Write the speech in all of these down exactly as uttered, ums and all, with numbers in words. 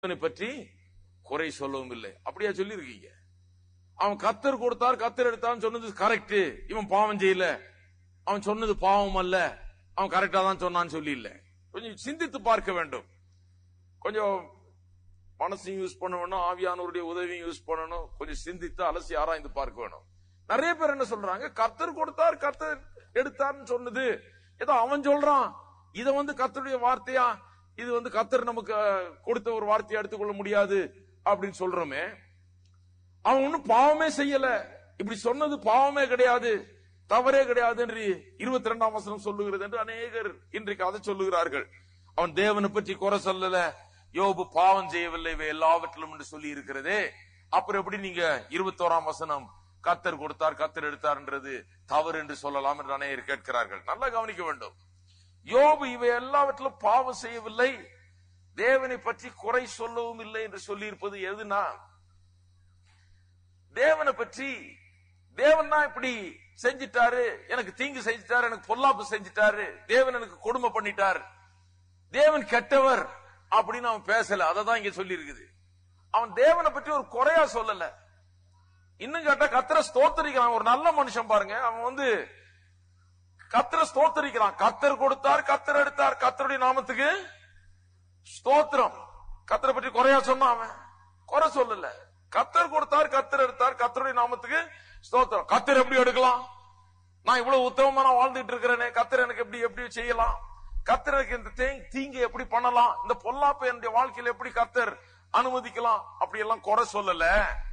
பற்றி குறை சொல்லவும் இல்லை. அப்படியா சொல்லி இருக்கீங்க? அவன் கத்தர் கொடுத்தார் கத்தர் எடுத்தான்னு சொன்னது கரெக்ட், இவன் பாவம் செய்யல, அவன் சொன்னது பாவம் அல்ல, அவன் கரெக்டா தான் சொன்னான்னு சொல்லி இல்ல. கொஞ்சம் சிந்தித்து பார்க்க வேண்டும். கொஞ்சம் மனசையும் யூஸ் பண்ண வேணும், ஆவியானவருடைய உதவியும் யூஸ் பண்ணணும். கொஞ்சம் சிந்தித்து அலசி ஆராய்ந்து பார்க்க வேணும். நிறைய பேர் என்ன சொல்றாங்க, கர்த்தர் கொடுத்தார் கர்த்தர் எடுத்தார்னு சொன்னது ஏதோ அவன் சொல்றான், இத வந்து கர்த்தருடைய வார்த்தையா, இது வந்து கர்த்தர் நமக்கு கொடுத்த ஒரு வார்த்தையை எடுத்துக்கொள்ள முடியாது அப்படின்னு சொல்றோமே. அவன் ஒன்னும் பாவமே செய்யல, இப்படி சொன்னது பாவமே கிடையாது, தவறே கிடையாது என்று இருபத்தி ரெண்டாம் வசனம் சொல்லுகிறது என்று அநேகர் இன்றைக்கு அதை சொல்லுகிறார்கள். அவன் தேவனை பற்றி குறை சொல்லல, யோபு பாவம் செய்யவில்லை இவை எல்லாவற்றிலும் என்று சொல்லி இருக்கிறதே. அப்புறம் எப்படி நீங்க இருபத்தி ஓராம் வசனம் கர்த்தர் கொடுத்தார் கர்த்தர் எடுத்தார்ன்றது தவறு என்று சொல்லலாம் என்று அநேகர் கேட்கிறார்கள். நல்லா கவனிக்க வேண்டும். யோபு இவை எல்லாவற்றிலும் பாவம் செய்யவில்லை, தேவனை பற்றி குறை சொல்லவும் இல்லை என்று சொல்லி இருப்பது எதுனா, தேவனை பற்றி தேவன் தான் இப்படி செஞ்சிட்டாரு, எனக்கு தீங்கு செஞ்சிட்டாரு, எனக்கு பொல்லாப்பு செஞ்சிட்டாரு, தேவன் எனக்கு கொடுமை பண்ணிட்டார், தேவன் கெட்டவர் அப்படின்னு அவன் பேசல. அததான் இங்க சொல்லி இருக்குது. அவன் தேவனை பற்றி ஒரு குறையா சொல்லல. இன்னும் கேட்டா கர்த்தரை ஸ்தோத்தரிக்கிறான். ஒரு நல்ல மனுஷன் பாருங்க, அவன் வந்து கர்த்தரை ஸ்தோத்தரிக்கிறான். கர்த்தர் கொடுத்தார் கர்த்தர் எடுத்தார், கர்த்தருடைய நாமத்துக்கு ஸ்தோத்திரம். கர்த்தரை பற்றி குறையா சொன்னான், அவன் குறை சொல்லல. கர்த்தர் கொடுத்தார் கர்த்தர் எடுத்தார், கர்த்தருடைய நாமத்துக்கு ஸ்தோத்திரம். கர்த்தர் எப்படி எடுக்கலாம், நான் இவ்வளவு உத்தமமா நான் வாழ்ந்துட்டு இருக்கிறேனே, கர்த்தர் எனக்கு எப்படி எப்படி செய்யலாம், கர்த்தர் எனக்கு இந்த தீங்கு எப்படி பண்ணலாம், இந்த பொல்லாப்பை என்னுடைய வாழ்க்கையில எப்படி கர்த்தர் அனுமதிக்கலாம், அப்படி எல்லாம் குறை சொல்லல.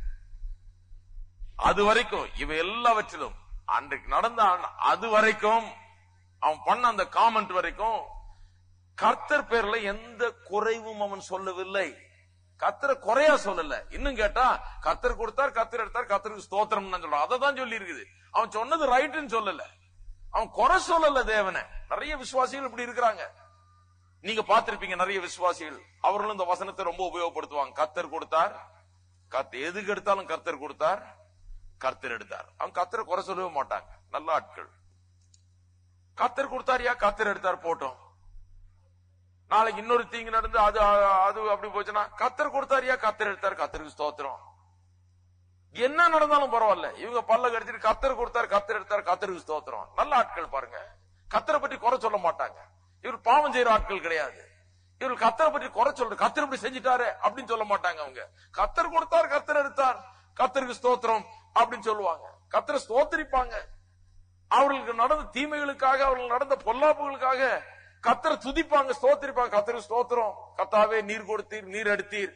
அது வரைக்கும் இவை எல்லாவற்றிலும் அன்றைக்கு நடந்த அது வரைக்கும் அவன் பண்ண அந்த காமெண்ட் வரைக்கும் கர்த்தர் பேர்ல எந்த குறைவும் அவன் சொல்லவில்லை. கர்த்தரை குறையா சொல்லல. இன்னும் கேட்டா கர்த்தர் கொடுத்தார் கர்த்தர் எடுத்தார், கர்த்தருக்கு ஸ்தோத்திரம் சொல்றான். அதை தான் சொல்லி இருக்குது. அவன் சொன்னது ரைட்னு சொல்லல, அவன் குறை சொல்லல தேவனை. நிறைய விசுவாசிகள் இப்படி இருக்கிறாங்க, நீங்க பார்த்திருப்பீங்க. நிறைய விசுவாசிகள் அவர்களும் இந்த வசனத்தை ரொம்ப உபயோகப்படுத்துவாங்க. கர்த்தர் கொடுத்தார், கர்த்தர் எதுக்கு எடுத்தாலும் கர்த்தர் கொடுத்தார் கர்த்தர் எடுத்தார். அவன் கர்த்தரை குறை சொல்லவே மாட்டாங்க. நல்ல ஆட்கள். கர்த்தர் கொடுத்தாரியா கர்த்தர் எடுத்தார் போட்டோம். நாளைக்கு இன்னொரு தீங்கு நடந்து அது அது அப்படி போச்சுன்னா கர்த்தர் கொடுத்தாரியா கர்த்தர் எடுத்தார், கர்த்தருக்கு ஸ்தோத்திரம். என்ன நடந்தாலும் பரவாயில்ல, இவங்க பல்ல கடிச்சிட்டு கர்த்தர் கொடுத்தார் கர்த்தர் எடுத்தார், கர்த்தருக்கு ஸ்தோத்திரம். நல்ல ஆட்கள் பாருங்க, கர்த்தரை பற்றி குறை சொல்ல மாட்டாங்க. இவர் பாவம் செய்யற ஆட்கள் கிடையாது. இவர் கர்த்தரை பற்றி குறை சொல்ற, கர்த்தர் இப்படி செஞ்சிட்டாரு அப்படின்னு சொல்ல மாட்டாங்க. அவங்க கர்த்தர் கொடுத்தார் கர்த்தர் எடுத்தார், கர்த்தருக்கு ஸ்தோத்திரம் அப்படின்னு சொல்லுவாங்க. கர்த்தரை ஸ்தோத்திரிப்பாங்க. அவர்களுக்கு நடந்த தீமைகளுக்காக, அவர்கள் நடந்த பொல்லாப்புகளுக்காக கர்த்தரை துதிப்பாங்க, ஸ்தோத்திரிப்பாங்க. கர்த்தருக்கு ஸ்தோத்திரம், கர்த்தாவே நீர் கொடுத்தீர், நீர் எடுத்தீர்,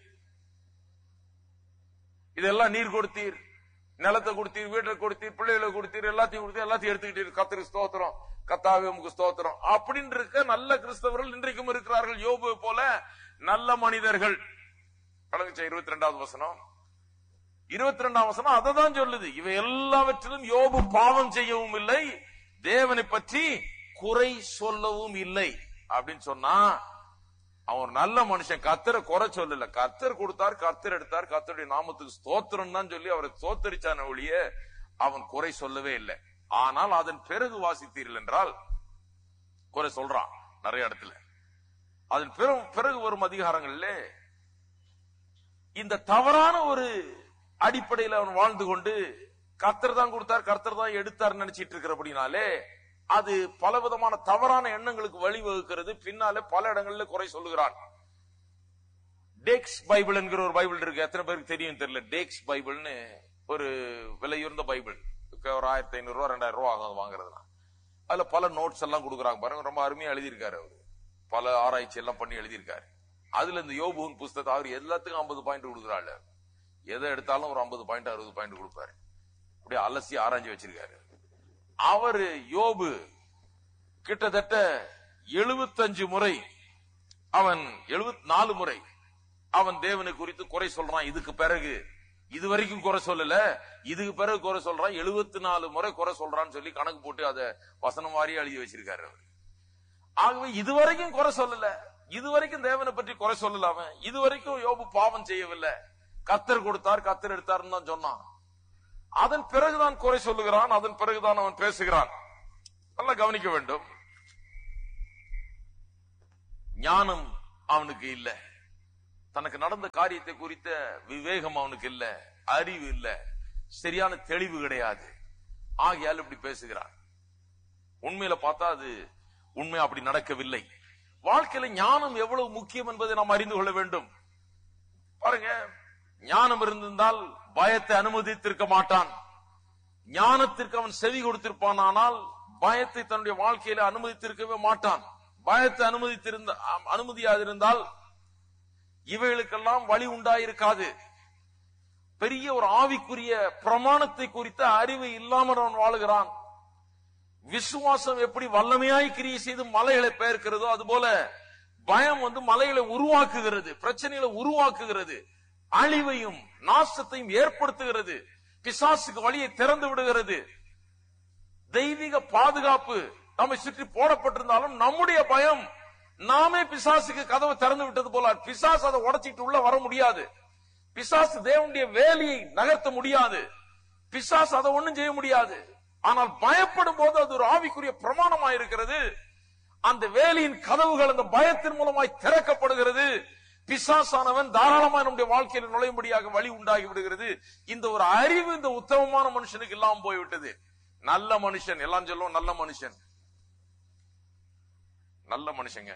இதெல்லாம் நீர் கொடுத்தீர், நிலத்தை கொடுத்தீர், வீட்டை கொடுத்தீர், பிள்ளைகளை கொடுத்தீர், எல்லாத்தையும் கொடுத்தீர், எல்லாத்தையும் எடுத்துக்கிட்டீர், கர்த்தருக்கு ஸ்தோத்திரம், கர்த்தாவே உமக்கு ஸ்தோத்திரம் அப்படின்னு இருக்க நல்ல கிறிஸ்தவர்கள் இன்றைக்கும் இருக்கிறார்கள். யோபு போல நல்ல மனிதர்கள். இருபத்தி ரெண்டாவது வசனம் இருபத்தி ரெண்டாம் வசனம் அதை தான் சொல்லுது. இவை எல்லாவற்றிலும் யோபு பாவம் செய்யவும் இல்லை, தேவனை பற்றி குறை சொல்லவும் இல்லை அப்படின்னு சொன்னா அவன் ஒரு நல்ல மனுஷன். கர்த்தரை குறை சொல்லல, கர்த்தர் கொடுத்தார் கர்த்தர் எடுத்தார், கர்த்தருடைய நாமத்துக்கு ஸ்தோத்திரம் தான் சொல்லி அவரை ஸ்தோத்தரிச்சான ஒழிய அவன் குறை சொல்லவே இல்லை. ஆனால் அதன் பிறகு வாசித்தீர்கள் என்றால் குறை சொல்றான் நிறைய இடத்துல. அதன் பிறகு வரும் அதிகாரங்கள்ல இந்த தவறான ஒரு அடிப்படையில் அவன் வாழ்ந்து கொண்டு கர்த்தர் தான் கொடுத்தார் கர்த்தர் தான் எடுத்தார் நினைச்சிட்டு இருக்கிறபடினாலே அது பலவிதமான தவறான எண்ணங்களுக்கு வழிவகுக்கிறது. பின்னாலே பல இடங்களில் குறை சொல்லுகிறான். டேக்ஸ் பைபிள் என்கிற ஒரு பைபிள் இருக்கு, எத்தனை பேருக்கு தெரியும் தெரியல. டேக்ஸ் பைபிள்னு ஒரு விலையுறந்த பைபிள், ஒரு ஆயிரத்தி ஐநூறு ரூபா ரெண்டாயிரம் ரூபா ஆகும் வாங்குறதுனா. அதுல பல நோட்ஸ் எல்லாம் கொடுக்குறாங்க பாருங்க, ரொம்ப அருமையா எழுதியிருக்காரு அவரு, பல ஆராய்ச்சி எல்லாம் பண்ணி எழுதியிருக்காரு. அதுல இந்த யோபுவின் புஸ்தகத்தை அவர் எல்லாத்துக்கும் ஐம்பது பாயிண்ட் கொடுக்குறாள். எதை எடுத்தாலும் ஒரு ஐம்பது பாயிண்ட் அறுபது பாயிண்ட் கொடுப்பாரு. அப்படியே அலசி ஆராய்ச்சி வச்சிருக்காரு. அவரு யோபு கிட்டத்தட்ட எழுபத்தஞ்சு முறை அவன் எழுபத்தி நாலு முறை அவன் தேவனை குறித்து குறை சொல்றான். இதுக்கு பிறகு இது வரைக்கும் குறை சொல்லல, இதுக்கு பிறகு குறை சொல்றான். எழுபத்தி நாலு முறை குறை சொல்றான்னு சொல்லி கணக்கு போட்டு அதை வசனம் வாரியா எழுதி வச்சிருக்காரு அவர். ஆகவே இதுவரைக்கும் குறை சொல்லல, இதுவரைக்கும் தேவனை பற்றி குறை சொல்லல. அவன் இதுவரைக்கும் யோபு பாவம் செய்யவில்லை, கர்த்தர் கொடுத்தார் கர்த்தர் எடுத்தார்னு தான் சொன்னான். அதன் பிறகுதான் குறை சொல்லுகிறான், அதன் பிறகுதான் அவன் பேசுகிறான். நல்லா கவனிக்க வேண்டும். ஞானம் அவனுக்கு இல்ல, தனக்கு நடந்த காரியத்தை குறித்த விவேகம் அவனுக்கு இல்ல, அறிவு இல்ல, சரியான தெளிவு கிடையாது. ஆகையால் இப்படி பேசுகிறான். உண்மையில பார்த்தா அது உண்மை அப்படி நடக்கவில்லை. வாழ்க்கையில ஞானம் எவ்வளவு முக்கியம் என்பதை நாம் அறிந்து கொள்ள வேண்டும். பாருங்க, ஞானம் இருந்திருந்தால் பயத்தை அனுமதித்திருக்க மாட்டான். ஞானத்திற்கு அவன் செவி கொடுத்திருப்பான், ஆனால் பயத்தை தன்னுடைய வாழ்க்கையில அனுமதித்திருக்கவே மாட்டான். பயத்தை அனுமதித்திருந்த அனுமதியாதிருந்தால் இவைகளுக்கெல்லாம் வழி உண்டாயிருக்காது. பெரிய ஒரு ஆவிக்குரிய பிரமாணத்தை குறித்த அறிவு இல்லாமல் அவன் வாழுகிறான். விசுவாசம் எப்படி வல்லமையாய் கிரியை செய்து மலைகளை பெயர்க்கிறதோ அதுபோல பயம் வந்து மலைகளை உருவாக்குகிறது, பிரச்சனைகளை உருவாக்குகிறது, அழிவையும் நாசத்தையும் ஏற்படுத்துகிறது, பிசாசுக்கு வழியை திறந்து விடுகிறது. தெய்வீக பாதுகாப்பு நம்மை சுற்றி போடப்பட்டிருந்தாலும் நம்முடைய பயம் நாமே பிசாசுக்கு கதவை திறந்து விட்டது போல. பிசாசு அதை உடைச்சிட்டு உள்ள வர முடியாது. பிசாசு தேவனுடைய வேலையை நகர்த்த முடியாது. பிசாசு அதை ஒண்ணும் செய்ய முடியாது. ஆனால் பயப்படும் போது அது ஒரு ஆவிக்குரிய பிரமாணமாய் இருக்கிறது. அந்த வேலையின் கதவுகள் அந்த பயத்தின் மூலமாய் திறக்கப்படுகிறது. பிசாசானவன் தாராளமாக நம்முடைய வாழ்க்கையில் நுழையும்படியாக வழி உண்டாகி விடுகிறது. இந்த ஒரு அறிவு இந்த உத்தமமான மனுஷனுக்கு இல்லாம போய்விட்டது. நல்ல மனுஷன், எல்லாம் சொல்லுவோம் நல்ல மனுஷன், நல்ல மனுஷங்க.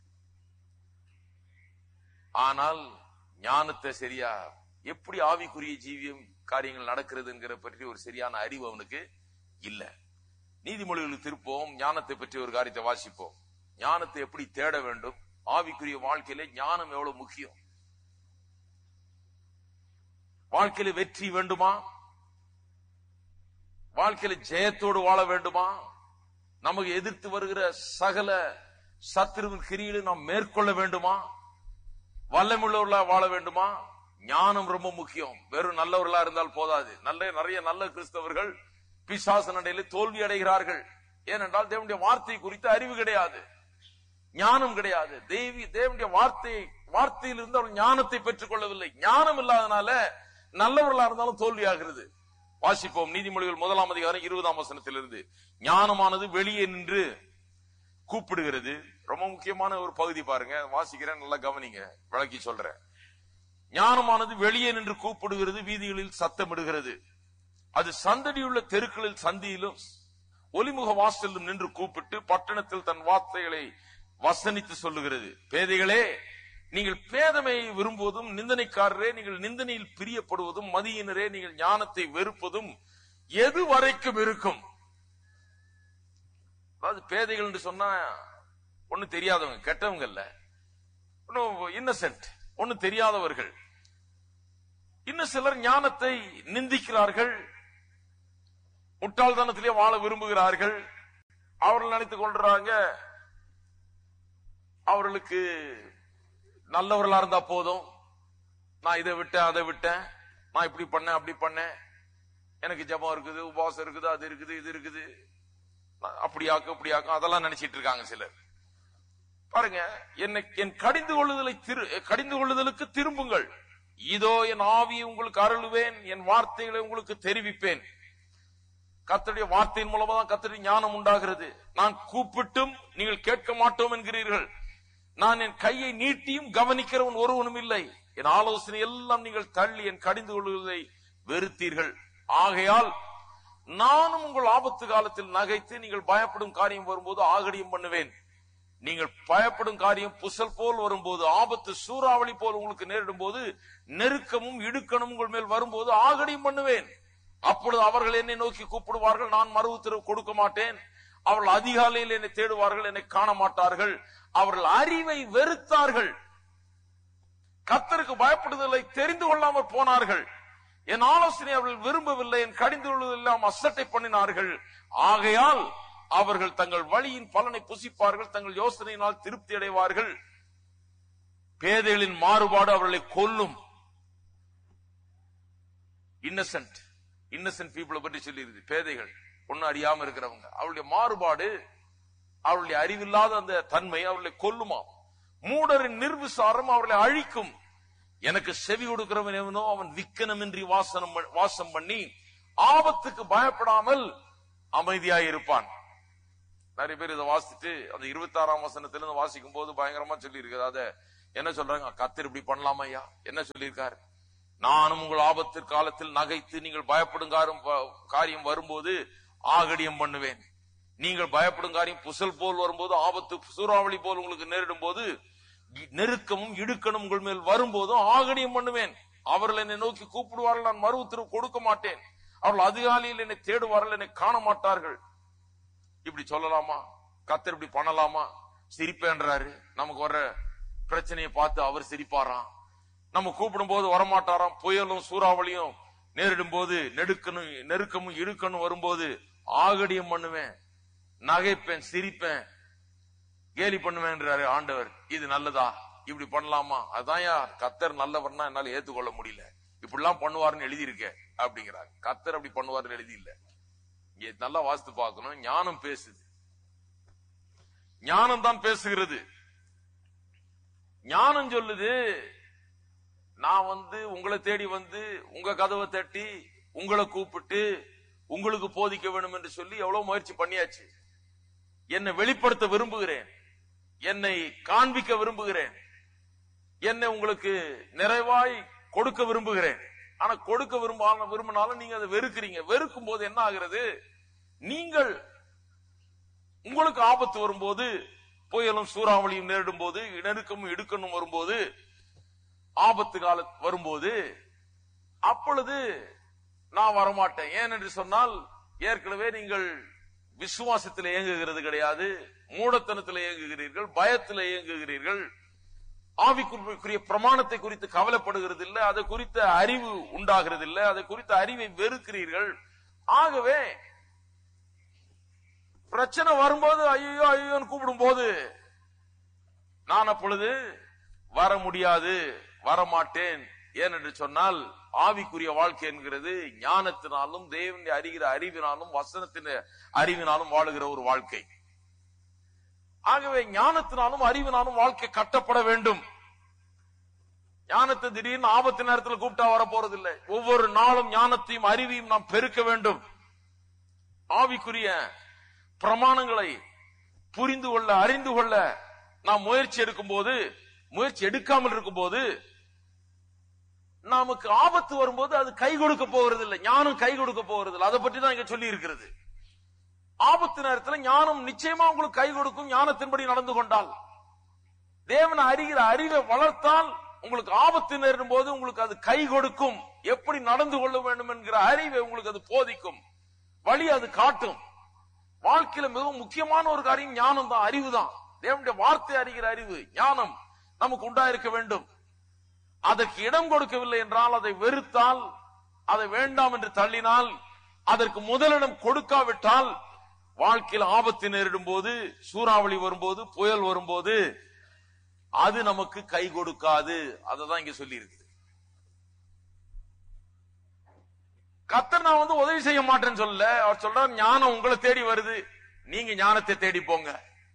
ஆனால் ஞானத்தை சரியா எப்படி ஆவிக்குரிய ஜீவியம் காரியங்கள் நடக்கிறதுங்கிற பற்றி ஒரு சரியான அறிவு அவனுக்கு இல்ல. நீதிமொழிகளுக்கு திருப்போம், ஞானத்தை பற்றி ஒரு காரியத்தை வாசிப்போம். ஞானத்தை எப்படி தேட வேண்டும், ஆவிக்குரிய வாழ்க்கையில ஞானம் எவ்வளவு முக்கியம். வாழ்க்கையில வெற்றி வேண்டுமா, வாழ்க்கையில ஜெயத்தோடு வாழ வேண்டுமா, நமக்கு எதிர்த்து வருகிற சகல சத்துருவின் கிரியை நாம் மேற்கொள்ள வேண்டுமா, வல்லமுள்ளவர்களா வாழ வேண்டுமா, ஞானம் ரொம்ப முக்கியம். வெறும் நல்லவர்களா இருந்தால் போதாது. நல்ல நிறைய நல்ல கிறிஸ்தவர்கள் பிசாசு நடையில தோல்வி அடைகிறார்கள். ஏனென்றால் தேவனுடைய வார்த்தை குறித்த அறிவு கிடையாது, ஞானம் கிடையாது. தேவி தேவனுடைய வார்த்தை வார்த்தையில் இருந்து அவர்கள் ஞானத்தை பெற்றுக் கொள்ளவில்லை. ஞானம் இல்லாதனால நல்லவர்களா இருந்தாலும் தோல்வி ஆகிறது. வாசிப்போம் நீதிமொழிகள் முதலாம் அதிகாரம் இருபதாம் வசனத்திலிருந்து. ஞானமானது வெளியே நின்று கூப்பிடுகிறது. ரொம்ப முக்கியமான ஒரு பகுதி பாருங்க, வாசிக்கிறேன், நல்லா கவனிங்க, விளக்கி சொல்றேன். ஞானமானது வெளியே நின்று கூப்பிடுகிறது, வீதிகளில் சத்தமிடுகிறது. அது சந்தடியுள்ள தெருக்களில் சந்தியிலும் ஒலிமுக வாசலிலும் நின்று கூப்பிட்டு பட்டணத்தில் தன் வார்த்தைகளை வசனித்து சொல்லுகிறது. பேதைகளே, நீங்கள் பேதமையை விரும்புவதும், நிந்தனைக்காரரே நீங்கள் நிந்தனையில் பிரியப்படுவதும், மதியினரே நீங்கள் ஞானத்தை வெறுப்பதும் எது வரைக்கும் இருக்கும்? அதாவது பேதைகள் என்று சொன்னா ஒண்ணு தெரியாதவங்க, கெட்டவங்க இல்ல, இன்னசென்ட், ஒண்ணு தெரியாதவர்கள். இன்னும் சிலர் ஞானத்தை நிந்திக்கிறார்கள், முட்டாள்தனத்திலே வாழ விரும்புகிறார்கள். அவர்கள் நினைத்துக் கொள்றாங்க அவர்களுக்கு நல்லவர்களா இருந்தா போதும், நான் இதை விட்டேன் அதை விட்டேன், நான் இப்படி பண்ணேன் அப்படி பண்ணேன், எனக்கு ஜெபம் இருக்குது, உபவாசம் இருக்குது, அது இருக்குது இது இருக்குது, அப்படியாக்கும் இப்படியாக்கும், அதெல்லாம் நினைச்சிட்டு இருக்காங்க சிலர். பாருங்க, என்னை என் கடிந்து கொள்ளுதலை கடிந்து கொள்ளுதலுக்கு திரும்புங்கள். இதோ என் ஆவியை உங்களுக்கு அருளுவேன், என் வார்த்தைகளை உங்களுக்கு தெரிவிப்பேன். கர்த்தருடைய வார்த்தையின் மூலமா தான் கர்த்தருடைய ஞானம் உண்டாகிறது. நான் கூப்பிட்டும் நீங்கள் கேட்க மாட்டோம் என்கிறீர்கள். நான் என் கையை நீட்டியும் கவனிக்கிறவன் ஒருவனும் இல்லை. என் ஆலோசனை எல்லாம் நீங்கள் தள்ளி என் கடிந்து கொள்வதை வெறுத்தீர்கள். ஆகையால் நானும் உங்கள் ஆபத்து காலத்தில் நகைத்து நீங்கள் பயப்படும் காரியம் வரும்போது ஆகடியம் பண்ணுவேன். நீங்கள் பயப்படும் காரியம் புசல் போல் வரும்போது, ஆபத்து சூறாவளி போல் உங்களுக்கு நேரிடும் போது, நெருக்கமும் இடுக்கணும் உங்கள் மேல் வரும்போது ஆகடியம் பண்ணுவேன். அப்பொழுது அவர்கள் என்னை நோக்கி கூப்பிடுவார்கள், நான் மறு உத்தரவு கொடுக்க மாட்டேன். அவர்கள் அதிகாலையில் என்னை தேடுவார்கள், என்னை காண மாட்டார்கள். அவர்கள் அறிவை வெறுத்தார்கள், கர்த்தருக்கு பயப்படுதலை தெரிந்து கொள்ளாமல் போனார்கள். என் ஆலோசனை அவர்கள் விரும்பவில்லை, என் கடிந்து கொள்வதெல்லாம் அசட்டை பண்ணினார்கள். ஆகையால் அவர்கள் தங்கள் வழியின் பலனை புசிப்பார்கள், தங்கள் யோசனையினால் திருப்தி அடைவார்கள். பேதைகளின் மாறுபாடு அவர்களை கொல்லும். இன்னசென்ட் இன்னசென்ட் பீப்புளை பற்றி சொல்லி இருக்கு. பேதைகள், ஒன்னும் அறியாம இருக்கிறவங்க, அவருடைய மாறுபாடு, அவருடைய அறிவில்லாத அந்த தன்மை அவர்களை கொல்லுமா. மூடரின் நிர்விசாரம் அவர்களை அழிக்கும். எனக்கு செவி கொடுக்கிறவன் எவனோ அவன் விக்கனமின்றி வாசனம் வாசம் பண்ணி ஆபத்துக்கு பயப்படாமல் அமைதியாய் இருப்பான். நிறைய பேர் இதை வாசிட்டு அந்த இருபத்தி ஆறாம் வசனத்திலிருந்து வாசிக்கும் போது பயங்கரமா சொல்லி இருக்குது. அத என்ன சொல்றாங்க? கர்த்தர் இப்படி பண்ணலாமா ஐயா? என்ன சொல்லியிருக்காரு? நானும் உங்கள் ஆபத்து காலத்தில் நகைத்து நீங்கள் பயப்படும் காரியம் வரும்போது ஆகடியம் பண்ணுவேன். நீங்கள் பயப்படும் காரியம் புசல் போல் வரும்போது, ஆபத்து சூறாவளி போல் உங்களுக்கு நேரிடும் போது, நெருக்கமும் இடுக்கணும் உங்கள் மேல் வரும்போதும் ஆகடியம் பண்ணுவேன். அவர்கள் என்னை நோக்கி கூப்பிடுவார்கள், நான் மறு உத்தரவு கொடுக்க மாட்டேன். அவர்கள் அதிகாலையில் என்னை தேடுவார்கள், என்னை காண மாட்டார்கள். இப்படி சொல்லலாமா? கர்த்தர் இப்படி பண்ணலாமா? சிரிப்பேன்றாரு. நமக்கு வர்ற பிரச்சனையை பார்த்து அவர் சிரிப்பாராம். நம்ம கூப்பிடும் போது வரமாட்டாராம். புயலும் சூறாவளியும் நேரிடும் போது, நெடுக்கணும் நெருக்கமும் இடுக்கணும் வரும்போது ஆகடியம் பண்ணுவேன், நகைப்பேன், சிரிப்பேன், கேலி பண்ணுவேன்றாரு ஆண்டவர். இது நல்லதா? இப்படி பண்ணலாமா? அதான் கர்த்தர் நல்லவர்னா என்னால ஏத்துக்கொள்ள முடியல. இப்படிலாம் பண்ணுவாருன்னு எழுதி இருக்க அப்படிங்கிறார். கர்த்தர் அப்படி பண்ணுவாருன்னு எழுதி இல்ல. இங்க நல்லா வாசித்து பார்க்கணும். ஞானம் பேசுது, ஞானம் தான் பேசுகிறது. ஞானம் சொல்லுது, நான் வந்து உங்களை தேடி வந்து உங்க கதவை தட்டி உங்களை கூப்பிட்டு உங்களுக்கு போதிக்க வேண்டும் என்று சொல்லி எவ்வளவு முயற்சி பண்ணியாச்சு. என்னை வெளிப்படுத்த விரும்புகிறேன், என்னை காண்பிக்க விரும்புகிறேன், என்னை உங்களுக்கு நிறைவாய் கொடுக்க விரும்புகிறேன். ஆனா கொடுக்க விரும்ப விரும்பினாலும் நீங்க அதை வெறுக்கிறீங்க. வெறுக்கும் போது என்ன ஆகிறது? நீங்கள் உங்களுக்கு ஆபத்து வரும்போது, புயலும் சூறாவளியும் நேரிடும் போது, நெருக்கமும் இடுக்கணும் வரும்போது, ஆபத்து கால வரும்போது, அப்பொழுது நான் வரமாட்டேன். ஏன் என்று சொன்னால், ஏற்கனவே நீங்கள் விசுவாசத்தில் இயங்குகிறது கிடையாது, மூடத்தனத்தில் இயங்குகிறீர்கள், பயத்தில் இயங்குகிறீர்கள், ஆவிக்குரிய பிரமாணத்தை குறித்து கவலைப்படுகிறது இல்லை, அதை குறித்த அறிவு உண்டாகிறது இல்லை, அதை குறித்த அறிவை வெறுக்கிறீர்கள். ஆகவே பிரச்சனை வரும்போது ஐயோ ஐயோன்னு கூப்பிடும் போது நான் அப்பொழுது வர முடியாது, வரமாட்டேன். ஏனென்று சொன்னால் ஆவிக்குரிய வாழ்க்கை என்கிறது ஞானத்தினாலும் தேவனை அறிகிற அறிவினாலும் வசனத்தின் அறிவினாலும் வாழுகிற ஒரு வாழ்க்கை. ஆகவே ஞானத்தினாலும் அறிவினாலும் வாழ்க்கை கட்டப்பட வேண்டும். ஞானத்தை திடீர்னு ஆபத்து நேரத்தில் கூப்பிட்டா வர போறதில்லை. ஒவ்வொரு நாளும் ஞானத்தையும் அறிவையும் நாம் பெருக்க வேண்டும். ஆவிக்குரிய பிரமாணங்களை புரிந்து கொள்ள, அறிந்து கொள்ள நாம் முயற்சி எடுக்கும் போது, முயற்சி எடுக்காமல் இருக்கும் போது, நமக்கு ஆபத்து வரும்போது அது கை கொடுக்க போகிறது இல்லை, ஞானம் கை கொடுக்க போகிறது இல்லை. அதை பற்றி தான் இங்க சொல்லி இருக்கிறது. ஆபத்து நேரத்தில் ஞானம் நிச்சயமா உங்களுக்கு கை கொடுக்கும். ஞானத்தின்படி நடந்து கொண்டால், தேவனை அறிகிற அறிவை வளர்த்தால், உங்களுக்கு ஆபத்து நேரிடும் போது உங்களுக்கு அது கை கொடுக்கும். எப்படி நடந்து கொள்ள வேண்டும் என்கிற அறிவை உங்களுக்கு அது போதிக்கும், வழி அது காட்டும். வாழ்க்கையில மிகவும் முக்கியமான ஒரு காரியம் ஞானம் தான், அறிவு தான். தேவனுடைய வார்த்தை அறிகிற அறிவு, ஞானம் நமக்கு உண்டாயிருக்க வேண்டும். அதற்கு இடம் கொடுக்கவில்லை என்றால், அதை வெறுத்தால், அதை வேண்டாம் என்று தள்ளினால், அதற்கு முதலிடம் கொடுக்காவிட்டால், வாழ்க்கையில் ஆபத்து நேரிடும் போது, சூறாவளி வரும்போது, புயல் வரும்போது அது நமக்கு கை கொடுக்காது. அததான் இங்க சொல்லி இருக்குது. கர்த்தர் நான் வந்து உதவி செய்ய மாட்டேன்னு சொல்லல. அவர் சொல்றார், ஞானம் உங்களை தேடி வருது, நீங்க ஞானத்தை தேடி போங்க.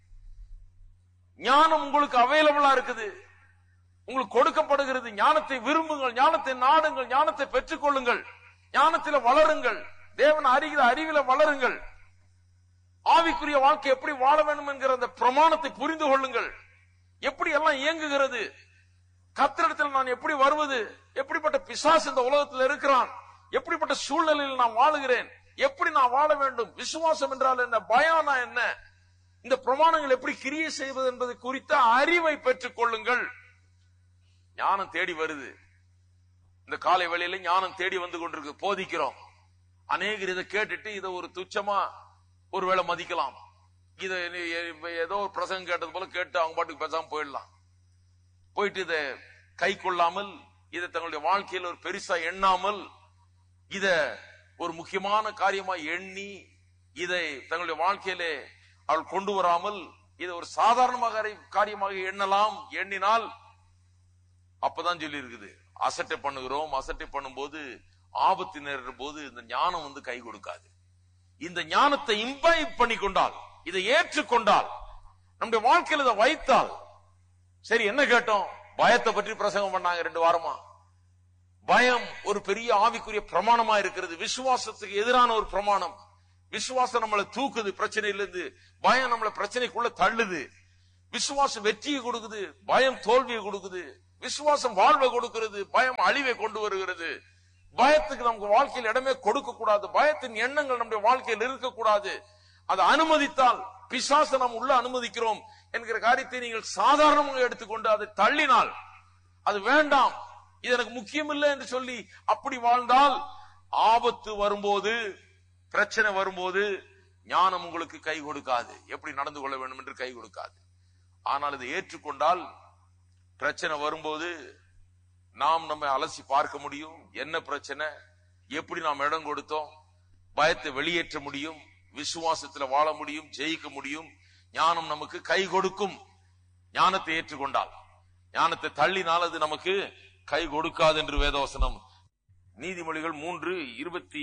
ஞானம் உங்களுக்கு அவைலபிளா இருக்குது, உங்களுக்கு கொடுக்கப்படுகிறது. ஞானத்தை விரும்புங்கள், ஞானத்தை நாடுங்கள், ஞானத்தை பெற்றுக் கொள்ளுங்கள், ஞானத்தில வளருங்கள், தேவன் அறிகிற அறிவில வளருங்கள். ஆவிக்குரிய வாழ்க்கை எப்படி வாழ வேண்டும் என்கிற அந்த பிரமாணத்தை புரிந்து கொள்ளுங்கள். எப்படி எல்லாம் இயங்குகிறது, கர்த்தரிடத்தில் நான் எப்படி வருவது, எப்படிப்பட்ட பிசாசு இந்த உலகத்தில் இருக்கிறான், எப்படிப்பட்ட சூழ்நிலையில் நான் வாழுகிறேன், எப்படி நான் வாழ வேண்டும், விசுவாசம் என்றால் என்ன, பயம் என்ன, இந்த பிரமாணங்கள் எப்படி கிரியை செய்வது என்பது குறித்த அறிவை பெற்றுக் கொள்ளுங்கள். ஞானம் தேடி வருது. இந்த காலை வேளையில ஞானம் தேடி வந்து கொண்டிருக்கு, போதிக்கிறோம். அநேகர் இதை கேட்டுட்டு இதை ஒரு துச்சமா ஒருவேளை மதிக்கலாம். இதை ஏதோ ஒரு பிரசங்கம் கேட்டது போல கேட்டு அவங்க பாட்டுக்கு பேசாம போயிடலாம். போயிட்டு இதை கை கொள்ளாமல், இதை தங்களுடைய வாழ்க்கையில் ஒரு பெருசா எண்ணாமல், இத ஒரு முக்கியமான காரியமா எண்ணி இதை தங்களுடைய வாழ்க்கையிலே அவள் கொண்டு வராமல், இதை ஒரு சாதாரணமாக காரியமாக எண்ணலாம். எண்ணினால் அப்பதான் சொல்லி இருக்குது, அசட்டை பண்ணுகிறோம். அசட்டை பண்ணும்போது, ஆபத்து நேரிடும் போது இந்த ஞானம் வந்து கை கொடுக்காது. இந்த ஞானத்தை இம்பைப் பண்ணி கொண்டால், இதை ஏற்றுக்கொண்டால், நம்முடைய வாழ்க்கையில் இதை வைத்தால், சரி என்ன கேட்டோம், பயத்தை பற்றி பிரசங்கம் பண்ணாங்க ரெண்டு வாரமா. பயம் ஒரு பெரிய ஆவிக்குரிய பிரமாணமா இருக்கிறது, விசுவாசத்துக்கு எதிரான ஒரு பிரமாணம். விசுவாசம் நம்மளை தூக்குது பிரச்சனையிலிருந்து, பயம் நம்மளை பிரச்சனைக்குள்ள தள்ளுது. விசுவாசம் வெற்றியை கொடுக்குது, பயம் தோல்வியை கொடுக்குது. விசுவாசம் வாழ்வை கொடுக்கிறது, பயம் அழிவை கொண்டு வருகிறது. பயத்துக்கு நமக்கு வாழ்க்கையில் இடமே கொடுக்க கூடாது. பயத்தின் எண்ணங்கள் நம்முடைய வாழ்க்கையில் இருக்கக்கூடாது. அதை அனுமதித்தால் பிசாசை நாம் உள்ள அனுமதிக்கிறோம் என்கிற காரியத்தை நீங்கள் சாதாரணமாக எடுத்துக்கொண்டு அதை தள்ளினால், அது வேண்டாம், இது எனக்கு முக்கியம் இல்லை என்று சொல்லி அப்படி வாழ்ந்தால், ஆபத்து வரும்போது, பிரச்சனை வரும்போது ஞானம் உங்களுக்கு கை கொடுக்காது. எப்படி நடந்து கொள்ள வேண்டும் என்று கை கொடுக்காது. ஆனால் இதை ஏற்றுக்கொண்டால் பிரச்சனை வரும்போது நாம் நம்மை அலசி பார்க்க முடியும். என்ன பிரச்சனை, எப்படி நாம் இடம் கொடுத்தோம், பயத்தை வெளியேற்ற முடியும், விசுவாசத்தில் வாழ முடியும், ஜெயிக்க முடியும். ஞானம் நமக்கு கை கொடுக்கும். ஞானத்தை ஏற்றுக்கொண்டால். ஞானத்தை தள்ளினால் அது நமக்கு கை கொடுக்காது என்று வேதவசனம். நீதிமொழிகள் மூன்று இருபத்தி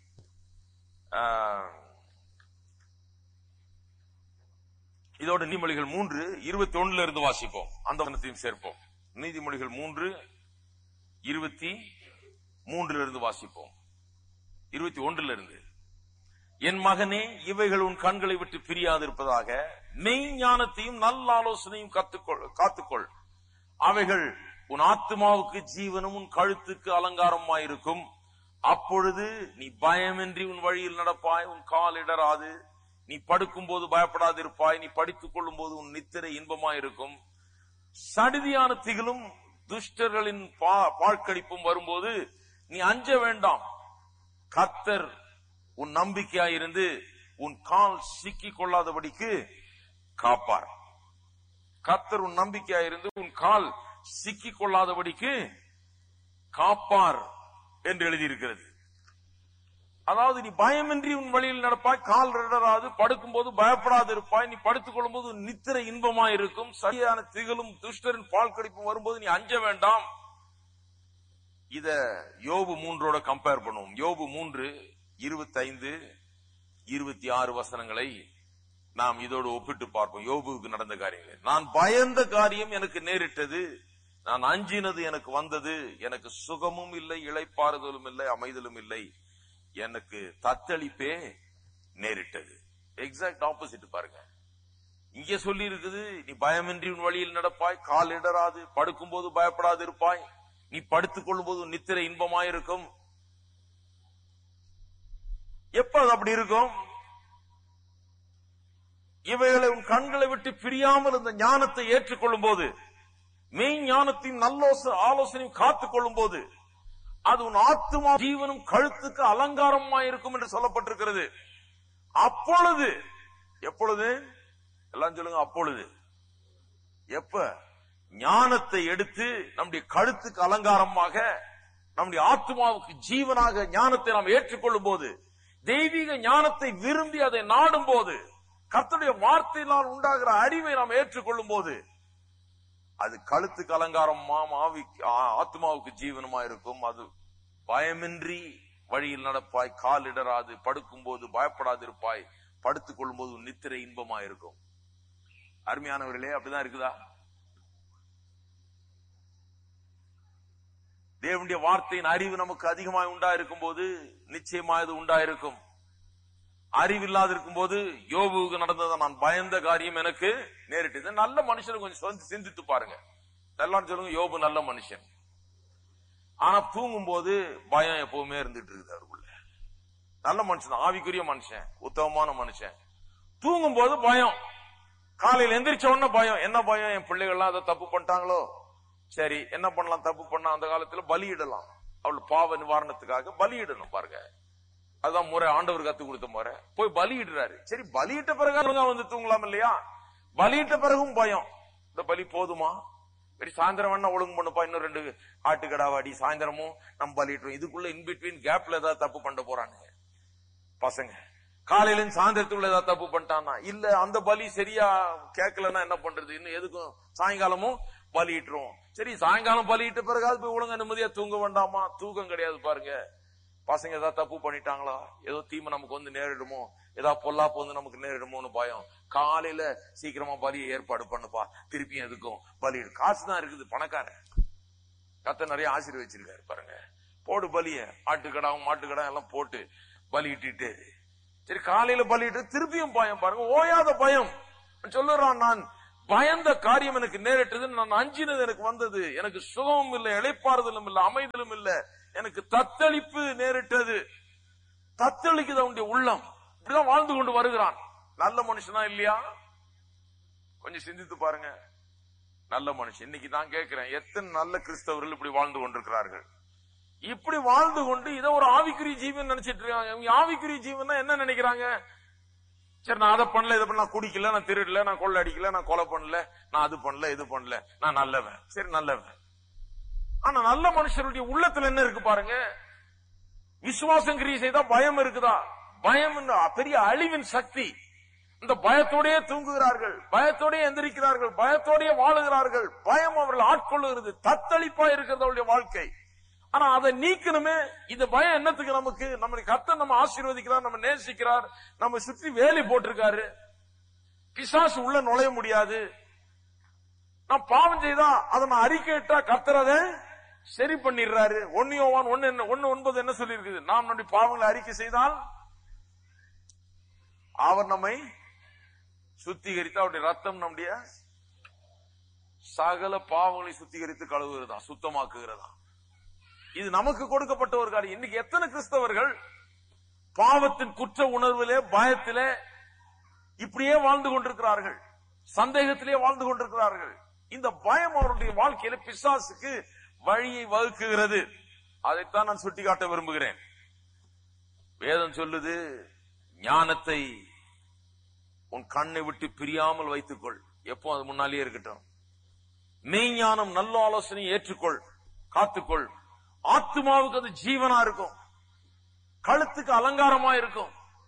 இதோட நீதிமொழிகள் மூன்று இருபத்தி ஒண்ணுல இருந்து வாசிப்போம். அந்த வசனத்தையும் சேர்ப்போம். நீதிமொழிகள் மூன்று இருபத்தி மூன்றுல இருந்து வாசிப்போம். இருபத்தி ஒன்றுல இருந்து, என் மகனே, இவைகள் உன் கண்களை விட்டு பிரியாது இருப்பதாக, மெய் ஞானத்தையும் நல்ல ஆலோசனையும் கத்துக்கொள் காத்துக்கொள். அவைகள் உன் ஆத்மாவுக்கு ஜீவனும் உன் கழுத்துக்கு அலங்காரமாயிருக்கும். அப்பொழுது நீ பயமின்றி உன் வழியில் நடப்பாய், உன் கால் இடராது. நீ படுக்கும் போது பயப்படாது இருப்பாய், நீ படித்துக் கொள்ளும் போது உன் நித்திரை இன்பமாயிருக்கும். சடிதியான திகிலும் துஷ்டர்களின் பாழ்கடிப்பும் வரும்போது நீ அஞ்ச வேண்டாம். கர்த்தர் உன் நம்பிக்கையாயிருந்து உன் கால் சிக்கிக் கொள்ளாதபடிக்கு காப்பார். கர்த்தர் உன் நம்பிக்கையாயிருந்து உன் கால் சிக்கிக் கொள்ளாதபடிக்கு காப்பார் என்று எழுதியிருக்கிறது. அதாவது நீ பயமின்றி உன் வழியில் நடப்பாய், கால் இடராது. படுக்கும் போது பயப்படாது இருப்பாய், நீ படுத்துக் கொள்ளும் போது நித்திரை இன்பமாயிருக்கும். சரியான திகழும் துஷ்டரின் பால் கடிப்பும் வரும்போது நீ அஞ்ச வேண்டாம். இத யோபு மூன்றோட கம்பேர் பண்ணுவோம். யோபு மூன்று இருபத்தி ஐந்து இருபத்தி ஆறு வசனங்களை நாம் இதோடு ஒப்பிட்டு பார்ப்போம். யோபுவுக்கு நடந்த காரியங்கள். நான் பயந்த காரியம் எனக்கு நேரிட்டது, நான் அஞ்சினது எனக்கு வந்தது. எனக்கு சுகமும் இல்லை, இளைப்பாறுதலும் இல்லை, அமைதலும் இல்லை. எனக்கு தத்தளிப்பே நேரிட்டது. எக்ஸாக்ட் ஆப்போசிட் பாருங்க. இங்க சொல்லி இருக்குது, நீ பயமின்றி உன் வழியில் நடப்பாய், கால் இடராது. படுக்கும் போது பயப்படாது இருப்பாய், நீ படுத்துக் கொள்ளும் போது நித்திரை இன்பமாயிருக்கும். எப்ப அது அப்படி இருக்கும்? இவைகளை உன் கண்களை விட்டு பிரியாமல் இந்த ஞானத்தை ஏற்றுக்கொள்ளும் போது, மெய் ஞானத்தையும் நல்ல ஆலோசனையும் காத்துக் கொள்ளும் போது, அது உன் ஆத்துமா ஜீவனும் கழுத்துக்கு அலங்காரமாயிருக்கும் என்று சொல்லப்பட்டிருக்கிறது. அப்பொழுது, எப்பொழுது எல்லாம் சொல்லுங்க, அப்பொழுது. எப்ப ஞானத்தை எடுத்து நம்முடைய கழுத்துக்கு அலங்காரமாக, நம்முடைய ஆத்துமாவுக்கு ஜீவனாக ஞானத்தை நாம் ஏற்றுக்கொள்ளும் போது, தெய்வீக ஞானத்தை விரும்பி அதை நாடும் போது, கர்த்தருடைய வார்த்தையினால் உண்டாகிற அறிவை நாம் ஏற்றுக்கொள்ளும் போது, அது கழுத்துக்கு அலங்காரம், ஆத்மாவுக்கு ஜீவனமா இருக்கும். அது பயமின்றி வழியில் நடப்பாய், கால் இடராது. படுக்கும் போது பயப்படாது இருப்பாய், படுத்துக் கொள்ளும் போது நித்திரை இன்பமா இருக்கும். அருமையானவர்களே, அப்படிதான் இருக்குதா? தேவனுடைய வார்த்தையின் அறிவு நமக்கு அதிகமாய் உண்டா இருக்கும் போது நிச்சயமா இது உண்டாயிருக்கும். அறிவில்லாது இருக்கும் போது யோபுவுக்கு நடந்ததை, நான் பயந்த காரியம் எனக்கு நேரிட்டது. நல்ல மனுஷன் கொஞ்சம் சிந்தித்து பாருங்க. எல்லாம் சொல்லுங்க, யோபு நல்ல மனுஷன். ஆனா தூங்கும் போது பயம் எப்பவுமே இருந்துட்டு இருக்குது அவருக்குள்ள. நல்ல மனுஷன், ஆவிக்குரிய மனுஷன், உத்தமமான மனுஷன். தூங்கும் போது பயம். காலையில் எந்திரிச்ச உடனே பயம். என்ன பயம்? என் பிள்ளைகள்லாம் அதை தப்பு பண்ணிட்டாங்களோ, சரி என்ன பண்ணலாம்? தப்பு பண்ணா அந்த காலத்துல பலியிடலாம். அவள் பாவ நிவாரணத்துக்காக பலியிடணும். பாருங்க, அதுதான் முறை. ஆண்டவர் கத்து கொடுத்த முறை. போய் பலியிடுறாரு. சரி, பலியிட்ட பிறகு வந்து தூங்கலாம் இல்லையா? பலியிட்ட பிறகும் பயம். இந்த பலி போதுமா? சரி, சாயந்தரம் வேணா ஒழுங்கு பண்ணுப்பா, இன்னும் ரெண்டு ஆட்டுக்கடாவாடி சாயந்தரமும் நம்ம பலியிட்டோம். இதுக்குள்ள இன்பிட்வீன் கேப்ல ஏதாவது தப்பு பண்ண போறாங்க பசங்க. காலையில சாயந்தரத்துக்குள்ள ஏதாவது தப்பு பண்ணிட்டானா, இல்ல அந்த பலி சரியா கேட்கலன்னா என்ன பண்றது? இன்னும் எதுக்கும் சாயங்காலமும் பலியிட்டுரும். சரி, சாயங்காலம் பலியிட்ட பிறகு போய் ஒழுங்கா நிம்மதியா தூங்க வேண்டாமா? தூக்கம் கிடையாது. பாருங்க, பசங்க ஏதாவது தப்பு பண்ணிட்டாங்களா, ஏதோ தீமை நமக்கு வந்து நேரிடுமோ, ஏதாவது பொல்லாப்பு வந்து நமக்கு நேரிடுமோன்னு பயம். காலையில சீக்கிரமா பலியை ஏற்பாடு பண்ணுப்பா, திருப்பியும் எதுக்கும் பலியிடு. காசு தான் இருக்குது, பணக்காரன், கத்த நிறைய ஆசீர்வச்சிருக்காரு. பாருங்க, போடு பலிய, ஆட்டுக்கடாவும் மாட்டுக்கடாவும் எல்லாம் போட்டு பலியிட்டு, சரி காலையில பலியிட்டு திருப்பியும் பயம். பாருங்க, ஓயாத பயம். சொல்லுறான், நான் பயந்த காரியம் எனக்கு நேரிட்டது, நான் அஞ்சினது எனக்கு வந்தது, எனக்கு சுகமும் இல்லை, இளைப்பாறுதலும் இல்லை, அமைதலும் இல்லை, எனக்கு தத்தளிப்பு நேரிட்டது. தத்தளிக்குது அவனுடைய உள்ளம். இப்படிதான் வாழ்ந்து கொண்டு வருகிறான். நல்ல மனுஷனா இல்லையா? கொஞ்சம் சிந்தித்து பாருங்க. நல்ல மனுஷன். இன்னைக்கு நான் கேட்கிறேன், எத்தனை நல்ல கிறிஸ்தவர்கள் இப்படி வாழ்ந்து கொண்டிருக்கிறார்கள்? இப்படி வாழ்ந்து கொண்டு இதை ஒரு ஆவிக்குரிய ஜீவன் நினைச்சிட்டு இருக்காங்க. ஆவிக்குரிய ஜீவன் என்ன நினைக்கிறாங்க? சரி, நான் அதை பண்ணல, இதை பண்ணல, நான் குடிக்கல, நான் திருடல, நான் கொள்ள அடிக்கல, நான் கொலை பண்ணல, நான் அது பண்ணல, இது பண்ணல, நான் நல்லவன். சரி, நல்லவன். ஆனா நல்ல மனுஷருடைய உள்ளத்துல என்ன இருக்கு பாருங்க. விசுவாசம் கிரியை செய்தா பயம் இருக்குதா? பயம் பெரிய அழிவின் சக்தி. இந்த பயத்தோடயே தூங்குகிறார்கள், பயத்தோடயே எந்திரிக்கிறார்கள், பயத்தோடயே வாழுகிறார்கள். பயம் அவர்கள் ஆட்கொள்ளுகிறது. தத்தளிப்பா இருக்கிறது அவருடைய வாழ்க்கை. ஆனா அதை நீக்கணுமே. இந்த பயம் என்னத்துக்கு நமக்கு? நம்மளுக்கு கர்த்தர் நம்ம ஆசீர்வதிக்கிறார், நம்ம நேசிக்கிறார், நம்ம சுற்றி வேலி போட்டிருக்காரு. பிசாசு உள்ள நுழைய முடியாது. நான் பாவம் செய்தா அதை நான் அறிக்கையிட்டா கர்த்தர் அதை சரி பண்ணிடுறாரு. ஒன்னு யோவான் ஒன்னு ஒன்னு ஒன்பது என்ன சொல்லி இருக்குது? நாம் நம்முடைய பாவங்களை அறிக்கை செய்தால் அவர் நம்மை சுத்திகரித்து அவருடைய ரத்தம் நம்முடைய சகல பாவங்களை சுத்திகரித்து கழுவுகிறதா, சுத்தமாக்குகிறதா. இது நமக்கு கொடுக்கப்பட்ட ஒரு காரியம். இன்னைக்கு எத்தனை கிறிஸ்தவர்கள் பாவத்தின் குற்ற உணர்விலே, பயத்திலே இப்படியே வாழ்ந்து கொண்டிருக்கிறார்கள், சந்தேகத்திலே வாழ்ந்து கொண்டிருக்கிறார்கள். இந்த பயம் அவருடைய வாழ்க்கையில பிசாசுக்கு வழியை வகுக்குகிறது. அதைத்தான் நான் சுட்டிக்காட்ட விரும்புகிறேன். வேதம் சொல்லுது, ஞானத்தை உன் கண்ணை விட்டு பிரியாமல் வைத்துக்கொள். எப்போ அது முன்னாலேயே இருக்கட்டும். மெய்ஞானம், நல்ல ஆலோசனை ஏற்றுக்கொள், காத்துக்கொள். ஆத்மாவுக்கு அது ஜீவனா இருக்கும், கழுத்துக்கு அலங்காரமா இருக்கும்.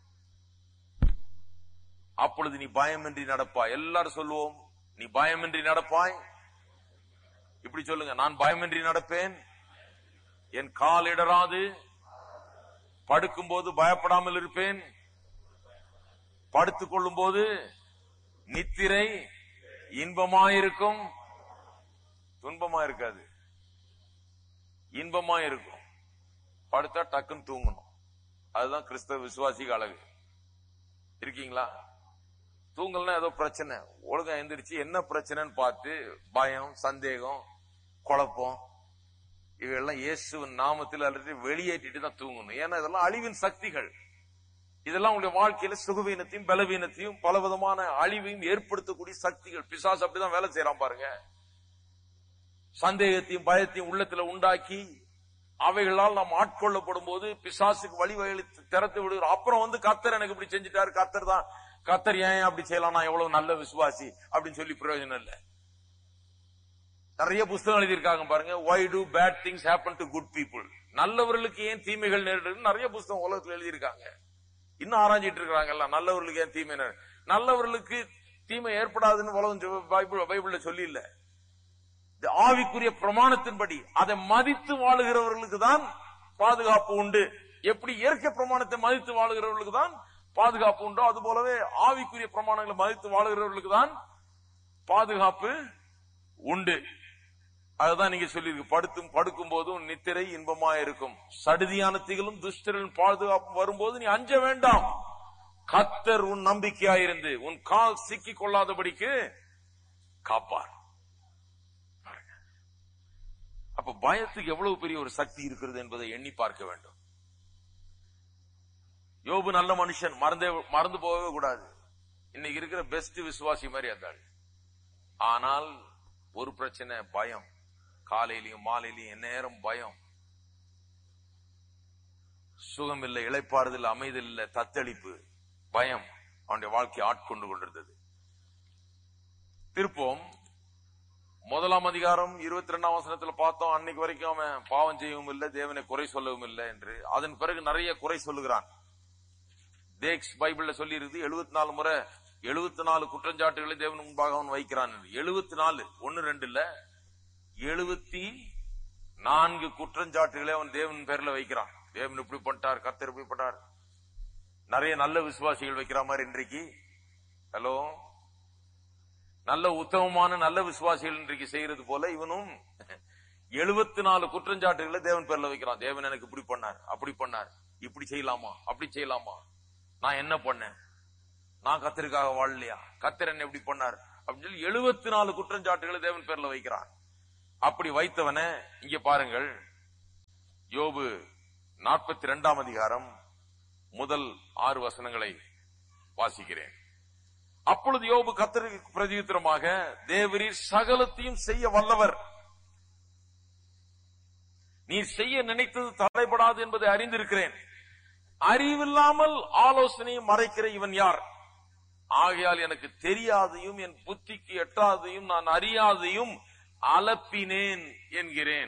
அப்பொழுது நீ பயமின்றி நடப்பாய். எல்லாரும் சொல்லுவோம், நீ பயமின்றி நடப்பாய். இப்படி சொல்லுங்க, நான் பயமின்றி நடப்பேன், என் கால் இடராது, படுக்கும் போது பயப்படாமல் இருப்பேன், படுத்துக் கொள்ளும் போது நித்திரை இன்பமாயிருக்கும். துன்பமா இருக்காது, இன்பமா இருக்கும். படுத்தா டக்குன்னு தூங்கணும். அதுதான் கிறிஸ்தவ விசுவாசிக்கு அழகு. இருக்கீங்களா? தூங்கலன்னா ஏதோ பிரச்சனை. ஒழுங்கா எந்திரிச்சு என்ன பிரச்சனைன்னு பார்த்து பயம், சந்தேகம், குழப்பம் இவையெல்லாம் இயேசுவின் நாமத்தில் அல்லது வெளியேற்றிட்டு தான் தூங்கணும். ஏன்னா இதெல்லாம் அழிவின் சக்திகள். இதெல்லாம் உங்களுடைய வாழ்க்கையில சுகவீனத்தையும் பலவீனத்தையும் பல விதமான அழிவையும் ஏற்படுத்தக்கூடிய சக்திகள். பிசாசு அப்படிதான் வேலை செய்யறான் பாருங்க. சந்தேகத்தையும் பயத்தையும் உள்ளத்துல உண்டாக்கி அவைகளால் நாம் ஆட்கொள்ளப்படும் போது பிசாசுக்கு வழி வழி திறத்து விடுகிறோம். அப்புறம் வந்து கர்த்தர் எனக்கு இப்படி செஞ்சுட்டாரு, கர்த்தர் தான், கர்த்தர் ஏன் அப்படி செய்யலாம், நான் எவ்வளவு நல்ல விசுவாசி அப்படின்னு சொல்லி பிரயோஜனம் இல்ல. நிறைய புத்தகம் எழுதியிருக்காங்க பாருங்க. Why do bad things happen to good people? நல்லவர்களுக்கு ஏன் தீமைகள் நேரிடுது நிறைய புத்தகம் உலகத்தில் எழுதியிருக்காங்க. இன்னும் ஆராய்ச்சிட்டு இருக்கிறாங்கல்ல, நல்லவர்களுக்கு ஏன் தீமை நேரிடு. நல்லவர்களுக்கு தீமை ஏற்படாதுன்னு உலகம் பைபிள்ல சொல்லி இல்ல. ஆவிக்குரிய பிரமாணத்தின்படி அதை மதித்து வாழுகிறவர்களுக்கு தான் பாதுகாப்பு உண்டு. எப்படி இயற்கை பிரமாணத்தை மதித்து வாழுகிறவர்களுக்கு தான் பாதுகாப்பு உண்டோ, அது போலவே ஆவிக்குரிய பிரமாணங்களை மதித்து வாழுகிறவர்களுக்கு தான் பாதுகாப்பு உண்டு. அதுதான் நீங்க சொல்லியிருக்கு, படுத்தும் படுக்கும் போதும் நித்திரை இன்பமா இருக்கும், சடுதியான திகளும் துஷ்டரின் பாதுகாப்பு வரும்போது நீ அஞ்ச வேண்டாம், கர்த்தர் உன் நம்பிக்கையாயிருந்து உன் கால் சிக்கிக் கொள்ளாதபடிக்கு காப்பார். அப்ப பயத்துக்கு எவ்வளவு பெரிய ஒரு சக்தி இருக்கிறது என்பதை எண்ணி பார்க்க வேண்டும். யோபு நல்ல மனுஷன், மறந்தே மறந்து போகவே கூடாது. இன்னைக்கு இருக்கிற பெஸ்ட் விசுவாசி மாதிரி இருந்தாள். ஆனால் ஒரு பிரச்சனை, பயம். காலையிலையும் மாலையிலையும் என்ன நேரம் பயம், சுகம் இல்லை, இளைப்பாறுதல், அமைதல் இல்லை, தத்தளிப்பு, பயம் அவனுடைய வாழ்க்கையை ஆட்கொண்டு கொண்டிருந்தது. திருப்போம் முதலாம் அதிகாரம் இருபத்தி ரெண்டாம் வசனத்துல பார்த்தோம். அன்னைக்கு வரைக்கும் அவன் பாவம் செய்யவும் இல்லை, தேவனை குறை சொல்லவும் இல்லை என்று. அதன் பிறகு நிறைய குறை சொல்லுகிறான். தேக்ஸ் பைபிள்ல சொல்லி இருக்குது, எழுபத்தி நாலு முறை எழுபத்தி நாலு குற்றஞ்சாட்டுகளை தேவன் முன்பாக அவன் வைக்கிறான். எழுபத்தி நாலு ஒன்னு ரெண்டு இல்ல, எழுபத்தி நான்கு குற்றஞ்சாட்டுகளை அவன் தேவன் பேர்ல வைக்கிறான். தேவன் இப்படி பண்ணிட்டார், கர்த்தர் இப்படி பண்ணார். நிறைய நல்ல விசுவாசிகள் வைக்கிற மாதிரி இன்றைக்கு, ஹலோ, நல்ல உத்தமமான நல்ல விசுவாசிகள் இன்றைக்கு செய்யறது போல இவனும் எழுபத்தி நாலு குற்றஞ்சாட்டுகளை தேவன் பேர்ல வைக்கிறான். தேவன் எனக்கு இப்படி பண்ணார், அப்படி பண்ணார், இப்படி செய்யலாமா, அப்படி செய்யலாமா, நான் என்ன பண்ணேன், நான் கர்த்தருக்காக வாழலையா, கர்த்தர் என்ன இப்படி பண்ணார், அப்படின்னு சொல்லி எழுபத்தி நாலு குற்றஞ்சாட்டுகளை தேவன் பேர்ல வைக்கிறான். அப்படி வைத்தவன இங்க பாருங்கள், யோபு நாற்பத்தி இரண்டாம் அதிகாரம் முதல் ஆறு வசனங்களை வாசிக்கிறேன். அப்பொழுது யோபு கர்த்தருக்கு பிரதியுத்தரமாக, தேவரீர் சகலத்தையும் செய்ய வல்லவர், நீ செய்ய நினைத்தது தடைபடாது என்பதை அறிந்திருக்கிறேன். அறிவில்லாமல் ஆலோசனையை மறைக்கிற இவன் யார்? ஆகையால் எனக்கு தெரியாதையும் என் புத்திக்கு எட்டாதையும் நான் அறியாதையும் அலப்பினேன் என்கிறேன்.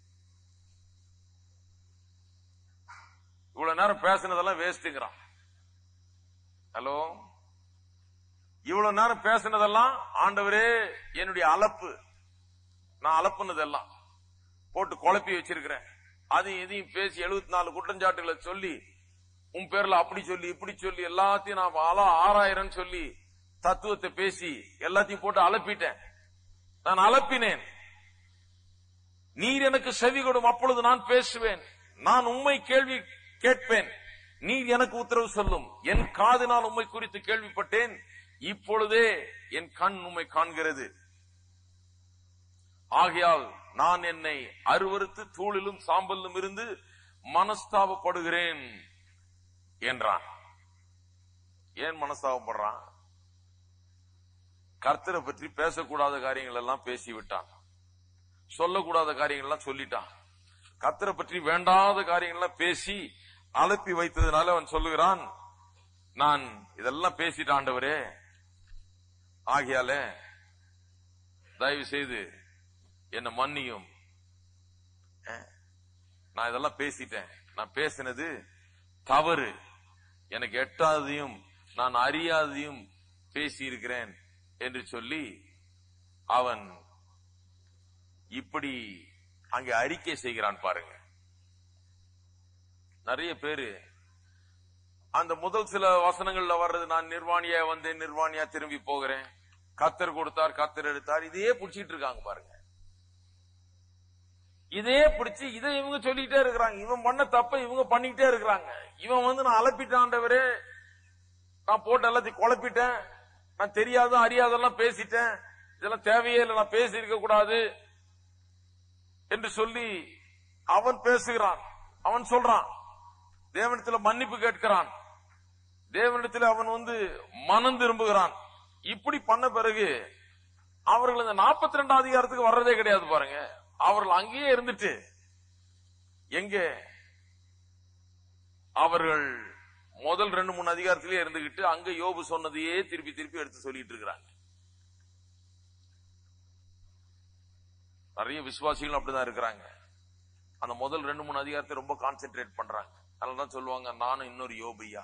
இவ்வளவு நேரம் பேசினதெல்லாம் வேஸ்ட்ங்கிறான். ஹலோ, இவ்வளவு நேரம் பேசினதெல்லாம் ஆண்டவரே என்னுடைய அலப்பு, நான் அலப்புனதெல்லாம் போட்டு குழப்பி வச்சிருக்கிறேன். அதையும் இதையும் பேசி எழுபத்தி நாலு குற்றஞ்சாட்டுகளை சொல்லி, உன் பேர்ல அப்படி சொல்லி இப்படி சொல்லி எல்லாத்தையும் நான் ஆளா ஆறாயிரம் சொல்லி தத்துவத்தை பேசி எல்லாத்தையும் போட்டு அலப்பிட்டேன். நான் அலப்பினேன். நீர் எனக்கு செவி கொடும், அப்பொழுது நான் பேசுவேன். நான் உம்மை கேள்வி கேட்பேன், நீர் எனக்கு உத்தரவு சொல்லும். என் காதினால் உம்மை குறித்து கேள்விப்பட்டேன், இப்பொழுதே என் கண் உம்மை காண்கிறது. ஆகையால் நான் என்னை அருவருத்து தூளிலும் சாம்பலிலும் இருந்து மனஸ்தாபப்படுகிறேன் என்றான். ஏன் மனஸ்தாபப்படுறான்? கர்த்தரை பற்றி பேசக்கூடாத காரியங்கள் எல்லாம் பேசிவிட்டான், சொல்லக்கூடாத காரியங்கள் எல்லாம் சொல்லிட்டான். கர்த்தரை பற்றி வேண்டாத காரியங்கள் எல்லாம் பேசி அலப்பி வைத்ததுனால அவன் சொல்லுகிறான், நான் இதெல்லாம் பேசிட்ட ஆண்டவரே, ஆகையால தயவு செய்து என்ன மன்னியும். நான் இதெல்லாம் பேசிட்டேன், நான் பேசினது தவறு, எனக்கு எட்டாதையும் நான் அறியாதையும் பேசி இருக்கிறேன் என்று சொல்லி அவன் இப்படி அங்கே அறிக்கை செய்கிறான். பாருங்க, நிறைய பேரு அந்த முதல் சில வசனங்கள்ல வர்றது, நான் நிர்வாணியா வந்தேன், நிர்வாணியா திரும்பி போகிறேன், கர்த்தர் கொடுத்தார் கர்த்தர் எடுத்தார், இதையே புடிச்சிட்டு இருக்காங்க. பாருங்க, இதே பிடிச்சு இதை இவங்க சொல்லிட்டே இருக்கிறாங்க. இவன் பண்ண தப்ப இவங்க பண்ணிக்கிட்டே இருக்கிறாங்க. இவன் வந்து நான் அலப்பிட்டாண்டவரே, நான் போட்டு எல்லாத்தையும் குழப்பிட்டேன், நான் தெரியாத அறியாதெல்லாம் பேசிட்டேன், இதெல்லாம் தேவையே இல்லை, நான் பேசி இருக்க கூடாது என்று சொல்லி அவன் பேசுகிறான். அவன் சொல்றான், தேவனிடத்தில் மன்னிப்பு கேட்கிறான், தேவனிடத்தில் அவன் வந்து மனம் திரும்புகிறான். இப்படி பண்ண பிறகு அவர்கள் இந்த நாற்பத்தி ரெண்டாம் அதிகாரத்துக்கு வர்றதே கிடையாது. பாருங்க, அவர்கள் அங்கேயே இருந்துட்டு எங்க அவர்கள் முதல் ரெண்டு மூணு அதிகாரத்திலேயே இருந்துகிட்டு அங்க யோபு சொன்னதையே திருப்பி திருப்பி எடுத்து சொல்லிட்டு இருக்கிறாங்க. நிறைய விசுவாசிகள் அப்படிதான் இருக்கிறாங்க. அந்த முதல் ரெண்டு மூணு அதிகாரத்தை ரொம்ப கான்சென்ட்ரேட் பண்றாங்க. அதனாலதான் சொல்லுவாங்க, நானும் இன்னொரு யோபையா.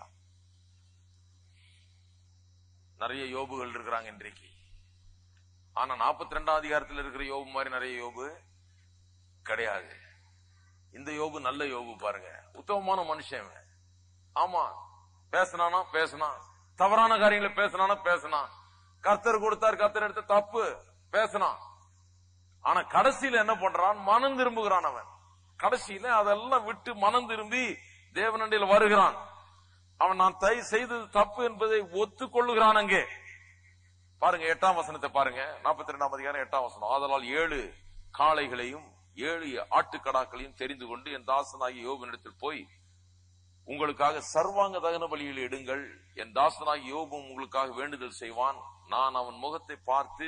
நிறைய யோபுகள் இருக்கிறாங்க இன்றைக்கு. ஆனா நாற்பத்தி ரெண்டாம் அதிகாரத்தில் இருக்கிற யோபு மாதிரி நிறைய யோபு கிடையாது. இந்த யோபு நல்ல யோபு. பாருங்க, உத்தமமான மனுஷன். ஆமா, பேசினானா பேசினான், தவறான காரியங்களை பேசினானா பேசினான், கர்த்தர் கொடுத்தார் கர்த்தர் எடுத்த தப்பு பேசினான். ஆனா கடைசியில என்ன பண்றான்? மனம் திரும்புகிறான். அவன் கடைசியில அதெல்லாம் விட்டு மனம் திரும்பி தேவனண்டையில் வருகிறான். அவன் நான் தை செய்தது தப்பு என்பதை ஒத்துக்கொள்ளுகிறான். அங்கே பாருங்க, எட்டாம் வசனத்தை பாருங்க, நாற்பத்தி ரெண்டாம் அதிகாரம் எட்டாம் வசனம். ஆதலால் ஏழு காளைகளையும் ஏழு ஆட்டுக்கடாக்களையும் தெரிந்து கொண்டு என் தாசனாகிய யோபனிடத்தில் போய் உங்களுக்காக சர்வாங்க தகன பலியில் எடுங்கள், என் தாசனாகிய யோபும் உங்களுக்காக வேண்டுதல் செய்வான், நான் அவன் முகத்தை பார்த்து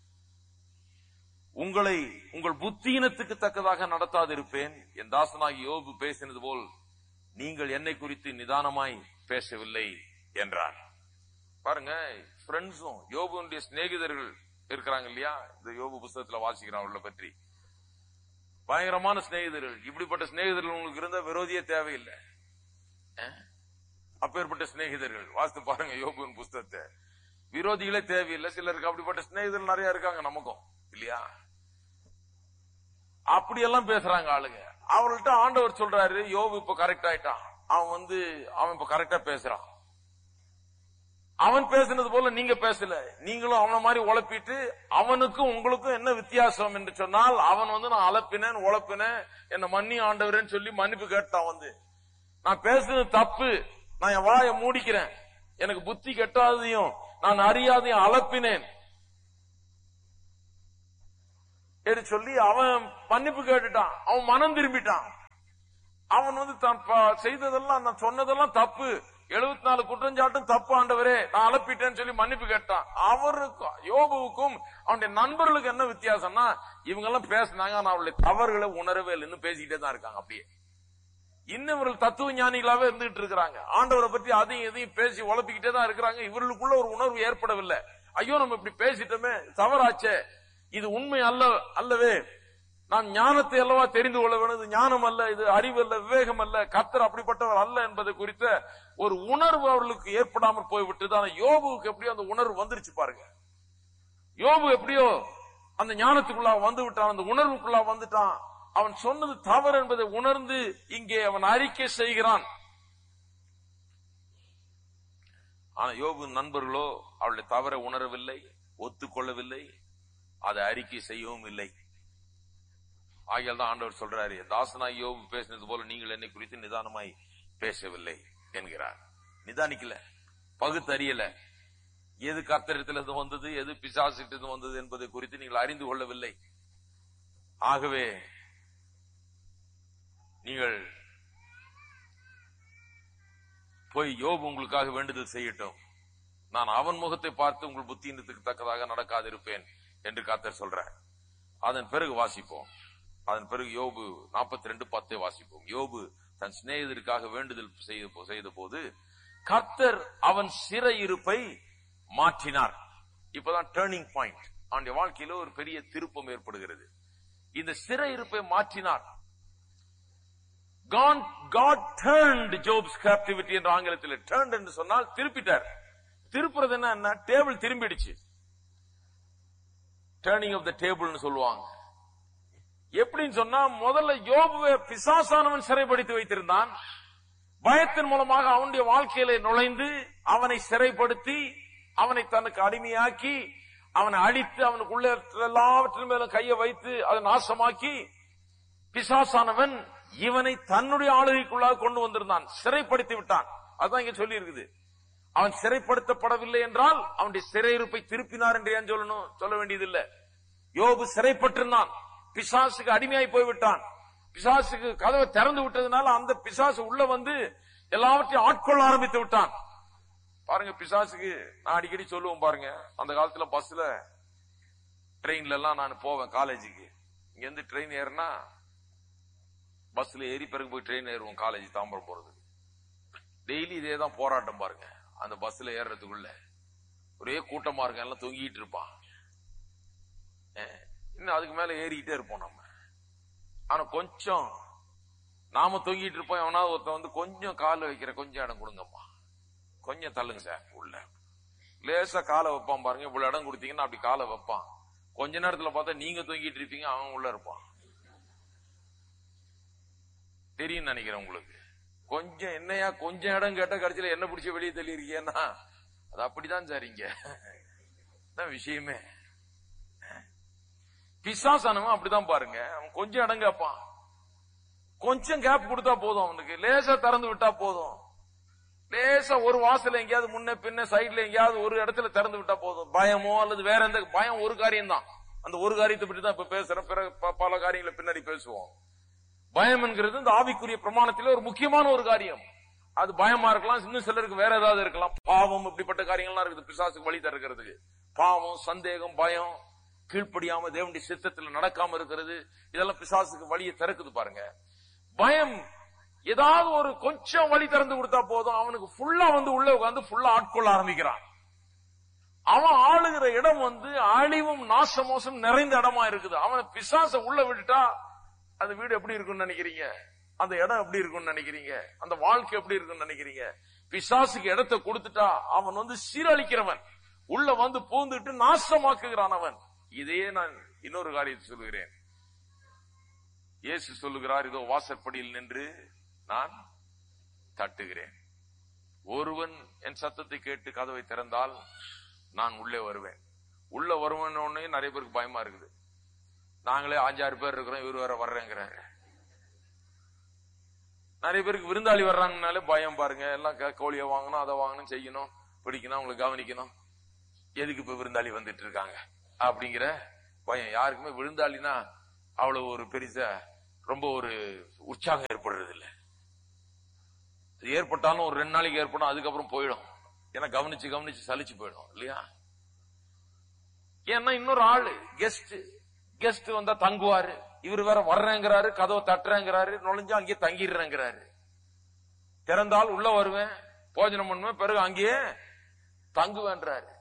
உங்களை உங்கள் புத்தீனத்துக்கு தக்கதாக நடத்தாதிருப்பேன். என் தாசனாகிய யோபு பேசினது போல் நீங்கள் என்னை குறித்து நிதானமாய் பேசவில்லை என்றார். பாருங்க, ஃப்ரெண்ட்ஸும் யோபுடைய சிநேகிதர்கள் இருக்கிறாங்க இல்லையா? இந்த யோபு புத்தகத்துல வாசிக்கிறோம் அவர்களை பற்றி. பயங்கரமான சிநேகிதர்கள். இப்படிப்பட்ட சிநேகிதர்கள் உங்களுக்கு இருந்த விரோதியே தேவையில்லை. அப்பேற்பட்ட சிநேகிதர்கள் வாசித்து பாருங்க யோபுவின் புத்தகத்தை. விரோதிகளே தேவையில்லை. சிலருக்கு அப்படிப்பட்ட சிநேகிதர்கள் நிறைய இருக்காங்க நமக்கும் இல்லையா? அப்படியெல்லாம் பேசுறாங்க ஆளுங்க. அவர்கள்ட்ட ஆண்டவர் சொல்றாரு, யோபு இப்ப கரெக்ட் ஆயிட்டான், அவன் வந்து அவன் இப்ப கரெக்டா பேசுறான், அவன் பேசினது போல நீங்க பேசல, நீங்களும் அவன மாதிரி உழப்பிட்டு அவனுக்கும் உங்களுக்கும் என்ன வித்தியாசம் என்று சொன்னால், அவன் வந்து நான் அலப்பினேன் உழப்பினேன் என்ன மன்னி ஆண்டவரேன்னு சொல்லி மன்னிப்பு கேட்டான். வந்து நான் பேசுனது தப்பு, நான் என் வாயை மூடிக்கிறேன், எனக்கு புத்தி கெட்டாதையும் நான் அறியாதையும் அலப்பினேன், என்று சொல்லி அவன் மன்னிப்பு கேட்டுட்டான். அவன் மனம் திரும்பிட்டான். அவன் வந்து தான் செய்ததெல்லாம் நான் சொன்னதெல்லாம் தப்பு, எழுபத்தி நாலு குற்றஞ்சாட்டும் தப்பு ஆண்டவரே, நான் அலப்பிட்டேன்னு சொல்லி மன்னிப்பு கேட்டான். அவருக்கும் யோபுவுக்கும் அவனுடைய நண்பர்களுக்கு என்ன வித்தியாசம்னா, இவங்க எல்லாம் பேசினாங்க, ஆனா அவருடைய தவறுகளை உணரவே இல்லைன்னு பேசிக்கிட்டே தான் இருக்காங்க. அப்படியே இன்னும் இவர்கள் தத்துவ ஞானிகளாவே இருந்துகிட்டு இருக்கிறாங்க. ஆண்டவரை பற்றி அதையும் எதையும் பேசி உழப்பிக்கிட்டே தான் இருக்கிறாங்க. இவர்களுக்குள்ள ஒரு உணர்வு ஏற்படவில்லை. ஐயோ நம்ம இப்படி பேசிட்டோமே, தவறாச்சே, இது உண்மை அல்ல அல்லவே, நான் ஞானத்தை அல்லவா தெரிந்து கொள்ள வேண்டும், இது ஞானம் அல்ல, இது அறிவு அல்ல, விவேகம் அல்ல, கர்த்தர் அப்படிப்பட்டவர் அல்ல என்பதை குறித்த ஒரு உணர்வு அவர்களுக்கு ஏற்படாமல் போய்விட்டது. ஆனா யோபுவுக்கு எப்படியோ அந்த உணர்வு வந்துருச்சு பாருங்க. யோபு எப்படியோ அந்த ஞானத்துக்குள்ளா வந்து விட்டான், அந்த உணர்வுக்குள்ளா வந்துட்டான். அவன் சொன்னது தவறு என்பதை உணர்ந்து இங்கே அவன் அறிக்கை செய்கிறான். ஆனா யோபு நண்பர்களோ அவளுடைய தவறை உணரவில்லை, ஒத்துக்கொள்ளவில்லை, அதை அறிக்கை செய்யவும் இல்லை. ஆகியால் தான் ஆண்டவர் சொல்றாரு, தாசனாய் யோபு பேசினது போல நீங்கள் என்னை குறித்து நிதானமாய் பேசவில்லை என்கிறார். நிதானிக்கல, பகுத்தறியல, எது கர்த்தரிடத்திலிருந்து வந்தது, எது பிசாசிலிருந்து வந்தது என்பதை குறித்து நீங்கள் அறிந்து கொள்ளவில்லை. ஆகவே நீங்கள் போய் யோபு உங்களுக்காக வேண்டுதல் செய்யட்டும், நான் அவன் முகத்தை பார்த்து உங்கள் புத்தியினத்துக்கு தக்கதாக நடக்காதிருப்பேன் என்று கர்த்தர் சொல்றார். அதன் பிறகு வாசிப்போம். அதன் பிறகு யோபு நாற்பத்தி ரெண்டு பத்தை வாசிப்போம். யோபு தன் சிநேகிதருக்காக வேண்டுதல் செய்த போது கர்த்தர் அவன் சிறையிருப்பை மாற்றினார். இப்பதான் டர்னிங் பாயிண்ட். அவனுடைய வாழ்க்கையில ஒரு பெரிய திருப்பம் ஏற்படுகிறது. இந்த சிறையிருப்பை மாற்றினார். God, God turned Job's captivity என்ற ஆங்கிலத்தில் turned என்று சொன்னால் திருப்பிட்டார். திருப்புறது என்ன? டேபிள் திரும்பிடுச்சு. டர்னிங் ஆஃப் த டேபிள்னு சொல்லுவாங்க. எப்படின்னு சொன்னா, முதல்ல யோபுவை பிசாசானவன் சிறைப்படுத்தி வைத்திருந்தான். பயத்தின் மூலமாக அவனுடைய வாழ்க்கையில நுழைந்து அவனை சிறைப்படுத்தி அவனை தனக்கு அடிமையாக்கி அவனை அழித்து அவனுக்குள்ள எல்லாவற்றின் மேலும் கையை வைத்து அதை நாசமாக்கி பிசாசானவன் இவனை தன்னுடைய ஆளுகைக்குள்ளாக கொண்டு வந்திருந்தான், சிறைப்படுத்தி விட்டான். அதுதான் இங்க சொல்லி இருக்குது. அவன் சிறைப்படுத்தப்படவில்லை என்றால் அவனுடைய சிறையிருப்பை திருப்பினார் என்று ஏன் சொல்லணும்? சொல்ல வேண்டியதில்லை. யோபு சிறைப்பட்டிருந்தான், பிசாசுக்கு அடிமையாய் போய்விட்டான். பிசாசுக்கு கதவை திறந்து விட்டதுனால அந்த பிசாசு உள்ள வந்து எல்லாவற்றையும் ஆட்கொள்ள ஆரம்பித்து விட்டான். பாருங்க, பிசாசுக்கு நான் அடிக்கடி சொல்லுவோம் பாருங்க, அந்த காலத்துல பஸ்ல ட்ரெயின்ல எல்லாம் நான் போவேன் காலேஜுக்கு. இங்க இருந்து ட்ரெயின் ஏறினா பஸ்ல ஏறி பிறகு போய் ட்ரெயின் ஏறுவோம் காலேஜ் தாம்பரம் போறதுக்கு. டெய்லி இதே தான் போராட்டம் பாருங்க. அந்த பஸ்ல ஏறதுக்குள்ள ஒரே கூட்டமா இருக்க, எல்லாம் தொங்கிட்டு இருப்பான். இன்னும் அதுக்கு மேல ஏறிக்கிட்டே இருப்போம் நம்ம. ஆனா கொஞ்சம் நாம தொங்கிட்டு இருப்போம், எவனாவது ஒருத்தன் வந்து கொஞ்சம் கால வைக்கிற, கொஞ்சம் இடம் கொடுங்கம்மா, கொஞ்சம் தள்ளுங்க சார் உள்ள, லேசா காலை வைப்பான் பாருங்க. இவ்வளவு இடம் கொடுத்தீங்கன்னா அப்படி காலை வைப்பான். கொஞ்ச நேரத்துல பார்த்தா நீங்க தொங்கிட்டு இருப்பீங்க, அவன் உள்ள இருப்பான். தெரியும் நினைக்கிறேன் உங்களுக்கு. கொஞ்சம் என்னையா கொஞ்சம் இடம் கேட்ட கடைசியில என்ன பிடிச்ச வெளியே தள்ளி இருக்கீங்கன்னா அது அப்படிதான் சார். இங்க விஷயமே பிசாசானவன் அப்படிதான் பாருங்க. அவன் கொஞ்சம் இடம் கேட்பான், கொஞ்சம் கேப் கொடுத்தா போதும், அவனுக்கு லேசா திறந்து விட்டா போதும். லேசா ஒரு வாசல எங்கேயாவது முன்ன பின்ன சைட்ல எங்கேயாவது ஒரு இடத்துல திறந்து விட்டா போதும். பயமோ அல்லது வேற எந்த பயம், ஒரு காரியம் தான். அந்த ஒரு காரியத்தை பற்றி தான் இப்ப பேசுறேன். பிறகு பல காரியங்களை பின்னாடி பேசுவோம். பயம் என்கிறது இந்த ஆவிக்குரிய பிரமாணத்திலே ஒரு முக்கியமான ஒரு காரியம். அது பயமா இருக்கலாம், இன்னும் சிலருக்கு வேற ஏதாவது இருக்கலாம். பாவம், இப்படிப்பட்ட காரியங்கள்லாம் இருக்குது பிசாசுக்கு வழி தருகிறதுக்கு. பாவம், சந்தேகம், பயம், கீழ்ப்படியாம தேவனுடைய சித்தத்தில் நடக்காம இருக்கிறது, இதெல்லாம் பிசாசுக்கு வழியை திறக்குது பாருங்க. பயம் ஏதாவது ஒரு கொஞ்சம் வழி திறந்து கொடுத்தா போதும், அவனுக்கு ஃபுல்லா வந்து உள்ள உட்காந்து ஃபுல்லா ஆட்கொள்ள ஆரம்பிக்கிறான். அவன் ஆளுகிற இடம் வந்து அழிவும் நாசமோசம் நிறைந்த இடமா இருக்குது. அவன் பிசாச உள்ள விட்டுட்டா அந்த வீடு எப்படி இருக்கும்னு நினைக்கிறீங்க? அந்த இடம் எப்படி இருக்கும்னு நினைக்கிறீங்க? அந்த வாழ்க்கை எப்படி இருக்கும்னு நினைக்கிறீங்க? பிசாசுக்கு இடத்தை கொடுத்துட்டா அவன் வந்து சீரழிக்கிறவன், உள்ள வந்து பூந்துட்டு நாசமாக்குகிறான் அவன். இதையே நான் இன்னொரு காரியத்தை சொல்லுகிறேன். இயேசு சொல்லுகிறார், இதோ வாசற்படியில் நின்று நான் தட்டுகிறேன். ஒருவன் என் சத்தத்தை கேட்டு கதவை திறந்தால் நான் உள்ளே வருவேன். உள்ள வருவேன்னு நிறைய பேருக்கு பயமா இருக்குது. நாங்களே அஞ்சாறு பேர் இருக்கிறோம், இவர் வேற வர்றேங்கிறாரு. நிறைய பேருக்கு விருந்தாளி வர்றாங்கனாலே பயம் பாருங்க. எல்லாம் கோழியை வாங்கணும், அதை வாங்கணும், செய்யணும், பிடிக்கணும், அவங்களை கவனிக்கணும். எதுக்கு இப்ப விருந்தாளி வந்துட்டு இருக்காங்க அப்படிங்கிற பயம். யாருக்குமே விழுந்தாலினா அவ்வளவு ஒரு பெருசா ரொம்ப ஒரு உற்சாகம் ஏற்படுறது இல்லை. ஏற்பட்டாலும் ஒரு ரெண்டு நாளைக்கு ஏற்படும், அதுக்கப்புறம் போயிடும். ஏன்னா கவனிச்சு கவனிச்சு சலிச்சு போயிடும் இல்லையா? ஏன்னா இன்னொரு ஆளு கெஸ்ட் கெஸ்ட் வந்தா தங்குவாரு. இவர் வேற வர்றேங்கிறாரு, கதவை தட்டுறேங்கிறாரு, நுழைஞ்சா அங்கேயே தங்கிடுறேங்கிறாரு. திறந்தால் உள்ள வருவேன், போஜனம் பண்ணுவேன், பிறகு அங்கேயே தங்குவேன்றாரு.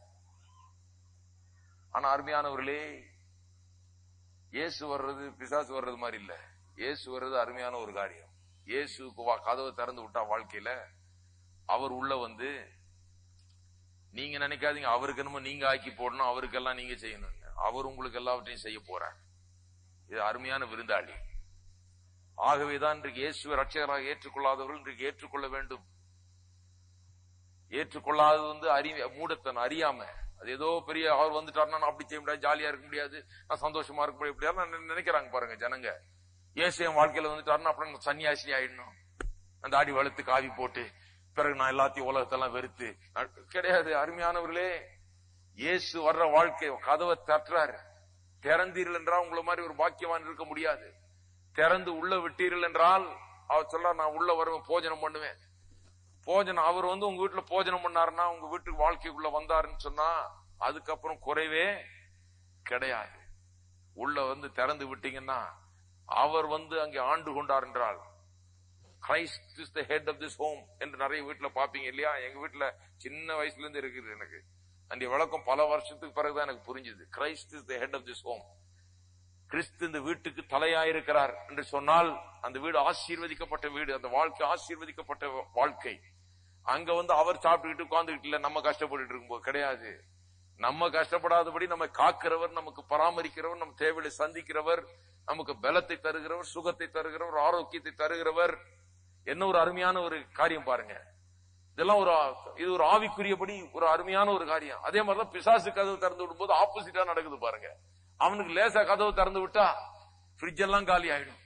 ஆனா அருமையானவர்களே, இயேசு வர்றது பிசாசு வர்றது மாதிரி இல்ல. இயேசு வர்றது அருமையான ஒரு காரியம். இயேசுக்கு கதவை திறந்து விட்டா வாழ்க்கையில அவர் உள்ள வந்து, நீங்க நினைக்காதீங்க அவருக்கு என்னமோ நீங்க ஆக்கி போடணும், அவருக்கெல்லாம் நீங்க செய்யணும். அவர் உங்களுக்கு எல்லாவற்றையும் செய்ய போறார். இது அருமையான விருந்தாளி. ஆகவேதான் இன்றைக்கு இயேசுவை ரட்சகராக ஏற்றுக்கொள்ளாதவர்கள் இன்றைக்கு ஏற்றுக்கொள்ள வேண்டும். ஏற்றுக்கொள்ளாதது வந்து அறி மூடத்தன் அறியாம, அது ஏதோ பெரிய அவர் வந்துட்டாருன்னா நான் அப்படி செய்ய முடியாது, ஜாலியா இருக்க முடியாது, நான் சந்தோஷமா இருக்க முடியாது நினைக்கிறாங்க பாருங்க ஜனங்க. இயேசு என் வாழ்க்கையில வந்துட்டாருன்னா அப்புறம் சன்னியாசி ஆயிடணும், அந்த தாடி வளர்த்து காவி போட்டு பிறகு நான் எல்லாத்தையும் உலகத்தெல்லாம் வெறுத்து கிடையாது. அருமையானவர்களே, இயேசு வர்ற வாழ்க்கை கதவை தட்டுறாரு. திறந்தீர்கள் என்றால் உங்களை மாதிரி ஒரு பாக்கியவான் இருக்க முடியாது. திறந்து உள்ள விட்டீர்கள் என்றால் அவர் சொல்ல, நான் உள்ள வருவேன், போஜனம் பண்ணுவேன். போஜனம் அவர் வந்து உங்க வீட்டுல போஜனம் பண்ணாருன்னா, உங்க வீட்டுக்கு வாழ்க்கைக்குள்ள வந்தாருன்னு சொன்னா அதுக்கப்புறம் குறைவே கிடையாது. உள்ள வந்து திறந்து விட்டீங்கன்னா அவர் வந்து அங்கே ஆண்டு கொண்டார் என்றால், Christ is the head of this home என்று நிறைய வீட்டுல பாப்பீங்க இல்லையா? எங்க வீட்டுல சின்ன வயசுல இருந்து இருக்குது எனக்கு அந்த விளக்கம். பல வருஷத்துக்கு பிறகுதான் எனக்கு புரிஞ்சுது. Christ is the head of this home. கிறிஸ்து இந்த வீட்டுக்கு தலையாயிருக்கிறார் என்று சொன்னால் அந்த வீடு ஆசீர்வதிக்கப்பட்ட வீடு, அந்த வாழ்க்கை ஆசீர்வதிக்கப்பட்ட வாழ்க்கை. அங்க வந்து அவர் சாப்பிட்டுக்கிட்டு உட்கார்ந்துகிட்டு இல்ல, நம்ம கஷ்டப்பட்டு இருக்கும்போது கிடையாது. நம்ம கஷ்டப்படாதபடி நம்ம காக்கிறவர், நமக்கு பராமரிக்கிறவர், நம்ம தேவையை சந்திக்கிறவர், நமக்கு பலத்தை தருகிறவர், சுகத்தை தருகிறவர், ஆரோக்கியத்தை தருகிறவர். என்ன ஒரு அருமையான ஒரு காரியம் பாருங்க. இதெல்லாம் ஒரு இது ஒரு ஆவிக்குரியபடி ஒரு அருமையான ஒரு காரியம். அதே மாதிரிதான் பிசாசு கதவு திறந்து விடும் போது ஆப்போசிட்டா நடக்குது பாருங்க. அவனுக்கு லேசா கதவு திறந்து விட்டா ஃப்ரிட்ஜ் எல்லாம் காலி ஆயிடும்,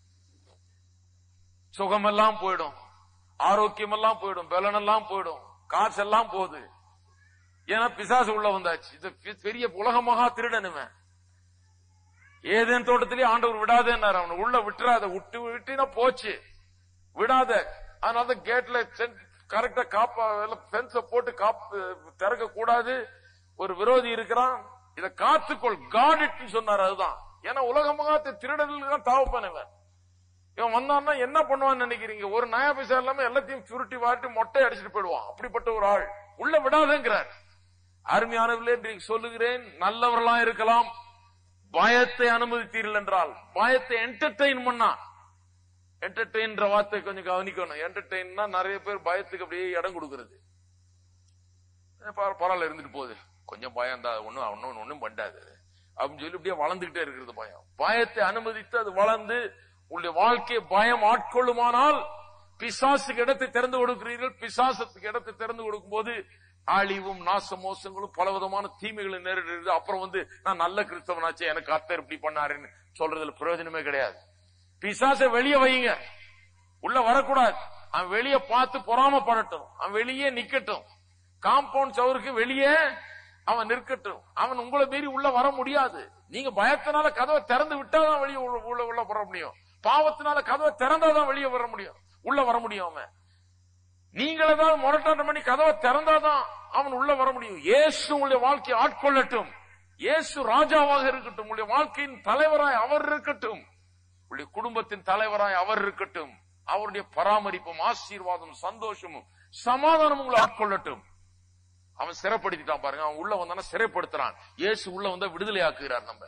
சுகமெல்லாம் போயிடும், ஆரோக்கியம் எல்லாம் போயிடும், பலன் எல்லாம் போயிடும், காசு எல்லாம் போகுது. ஏன்னா பிசாசு உள்ள வந்தாச்சு. இது பெரிய உலகமாக திருடனுமே. ஏதேன் தோட்டத்திலேயே ஆண்டவர் விடாதேன்னாரு. அவனை உள்ள விட்டுறாத, விட்டு விட்டுனா போச்சு, விடாத. அதனால கேட்ல கரெக்டா காப்பா பென்ஸ போட்டு காப்பு திறக்க கூடாது. ஒரு விரோதி இருக்கிறான், இதை காத்துக்கொள், காட் இட் சொன்னார். அதுதான். ஏன்னா உலகமாக திருடனுக்கு தான் தாவப்பானவன். இவன் வந்தான்னா என்ன பண்ணுவான்னு நினைக்கிறீங்க? ஒரு நயா பைசா இல்லாம எல்லாத்தையும் சுருட்டி வாட்டி மொட்டை அடிச்சுட்டு போயிடுவான். அப்படிப்பட்ட ஒரு ஆள் உள்ள விடாதேங்கிறார். அருமையானவர்களே, இன்றைக்கு சொல்லுகிறேன், நல்லவர்களா இருக்கலாம், பயத்தை அனுமதித்தீர்கள் என்றால், பயத்தை என்டர்டெயின் பண்ணா, என்டர்டெயின் வார்த்தை கொஞ்சம் கவனிக்கணும். என்டர்டெயின்னா நிறைய பேர் பயத்துக்கு அப்படியே இடம் கொடுக்கிறது. பரவாயில்ல இருந்துட்டு போகுது, கொஞ்சம் பயம் தான், ஒன்னும் ஒன்னும் ஒன்னும் பண்ணாது அப்படின்னு சொல்லி அப்படியே வளர்ந்துகிட்டே இருக்கிறது பயம். பயத்தை அனுமதித்து அது வளர்ந்து உங்களுடைய வாழ்க்கையை பயம் ஆட்கொள்ளுமானால் பிசாசுக்கு இடத்தை திறந்து கொடுக்கிறீர்கள். பிசாசத்துக்கு இடத்தை திறந்து கொடுக்கும் போது அழிவும் நாச மோசங்களும் பலவிதமான தீமைகளும் நேரிடுறது. அப்புறம் வந்து நான் நல்ல கிறிஸ்தவனாச்சே, எனக்கு கர்த்தர் இப்படி பண்ணாருன்னு சொல்றதுல பிரயோஜனமே கிடையாது. பிசாசை வெளியே வையுங்க, உள்ள வரக்கூடாது. அவன் வெளியே பார்த்து பொறாமப்படட்டும், அவன் வெளியே நிக்கட்டும், காம்பவுண்ட் சவருக்கு வெளியே அவன் நிற்கட்டும். அவன் உங்களை மீறி உள்ள வர முடியாது. நீங்க பயத்தினால கதவை திறந்து விட்டாதான் வெளியே உள்ள உள்ள வர முடியும். பாவத்தினால கதவை திறந்தாதான் வெளியே வர முடியும், உள்ள வர முடியும். அவன் நீங்கள் ஏதாவது முரட்டாட்டம் பண்ணி கதவை திறந்தாதான் அவன் உள்ள வர முடியும். இயேசு உங்களுடைய வாழ்க்கையை ஆட்கொள்ளட்டும். இயேசு ராஜாவாக இருக்கட்டும், உங்களுடைய வாழ்க்கையின் தலைவராய் அவர் இருக்கட்டும், உங்களுடைய குடும்பத்தின் தலைவராய் அவர் இருக்கட்டும். அவருடைய பராமரிப்பும் ஆசீர்வாதம் சந்தோஷமும் சமாதானம் உங்களை ஆட்கொள்ளட்டும். அவன் சிறைப்படுத்திட்டான் பாருங்க, அவன் உள்ள வந்தான சிறைப்படுத்துறான். இயேசு உள்ள வந்தா விடுதலை ஆக்குகிறார். நம்ம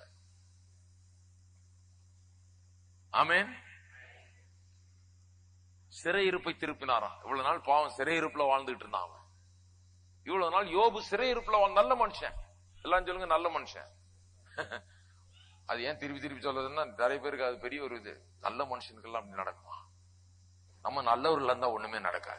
ஆமென். சிறையிருப்பை திருப்பினாராம். இவ்வளவு நாள் பாவம் சிறையிருப்புல வாழ்ந்துட்டு இருந்தான் அவன். இவ்வளவு நாள் யோபு சிறையிருப்புல வாழ் நல்ல மனுஷன். எல்லாம் சொல்லுங்க நல்ல மனுஷன். அது ஏன் திருப்பி திருப்பி சொல்றதுன்னா நிறைய பேருக்கு அது பெரிய ஒரு இது. நல்ல மனுஷனுக்கு எல்லாம் அப்படி நடக்குமா? நம்ம நல்லவர்கள் இருந்தா ஒண்ணுமே நடக்காது.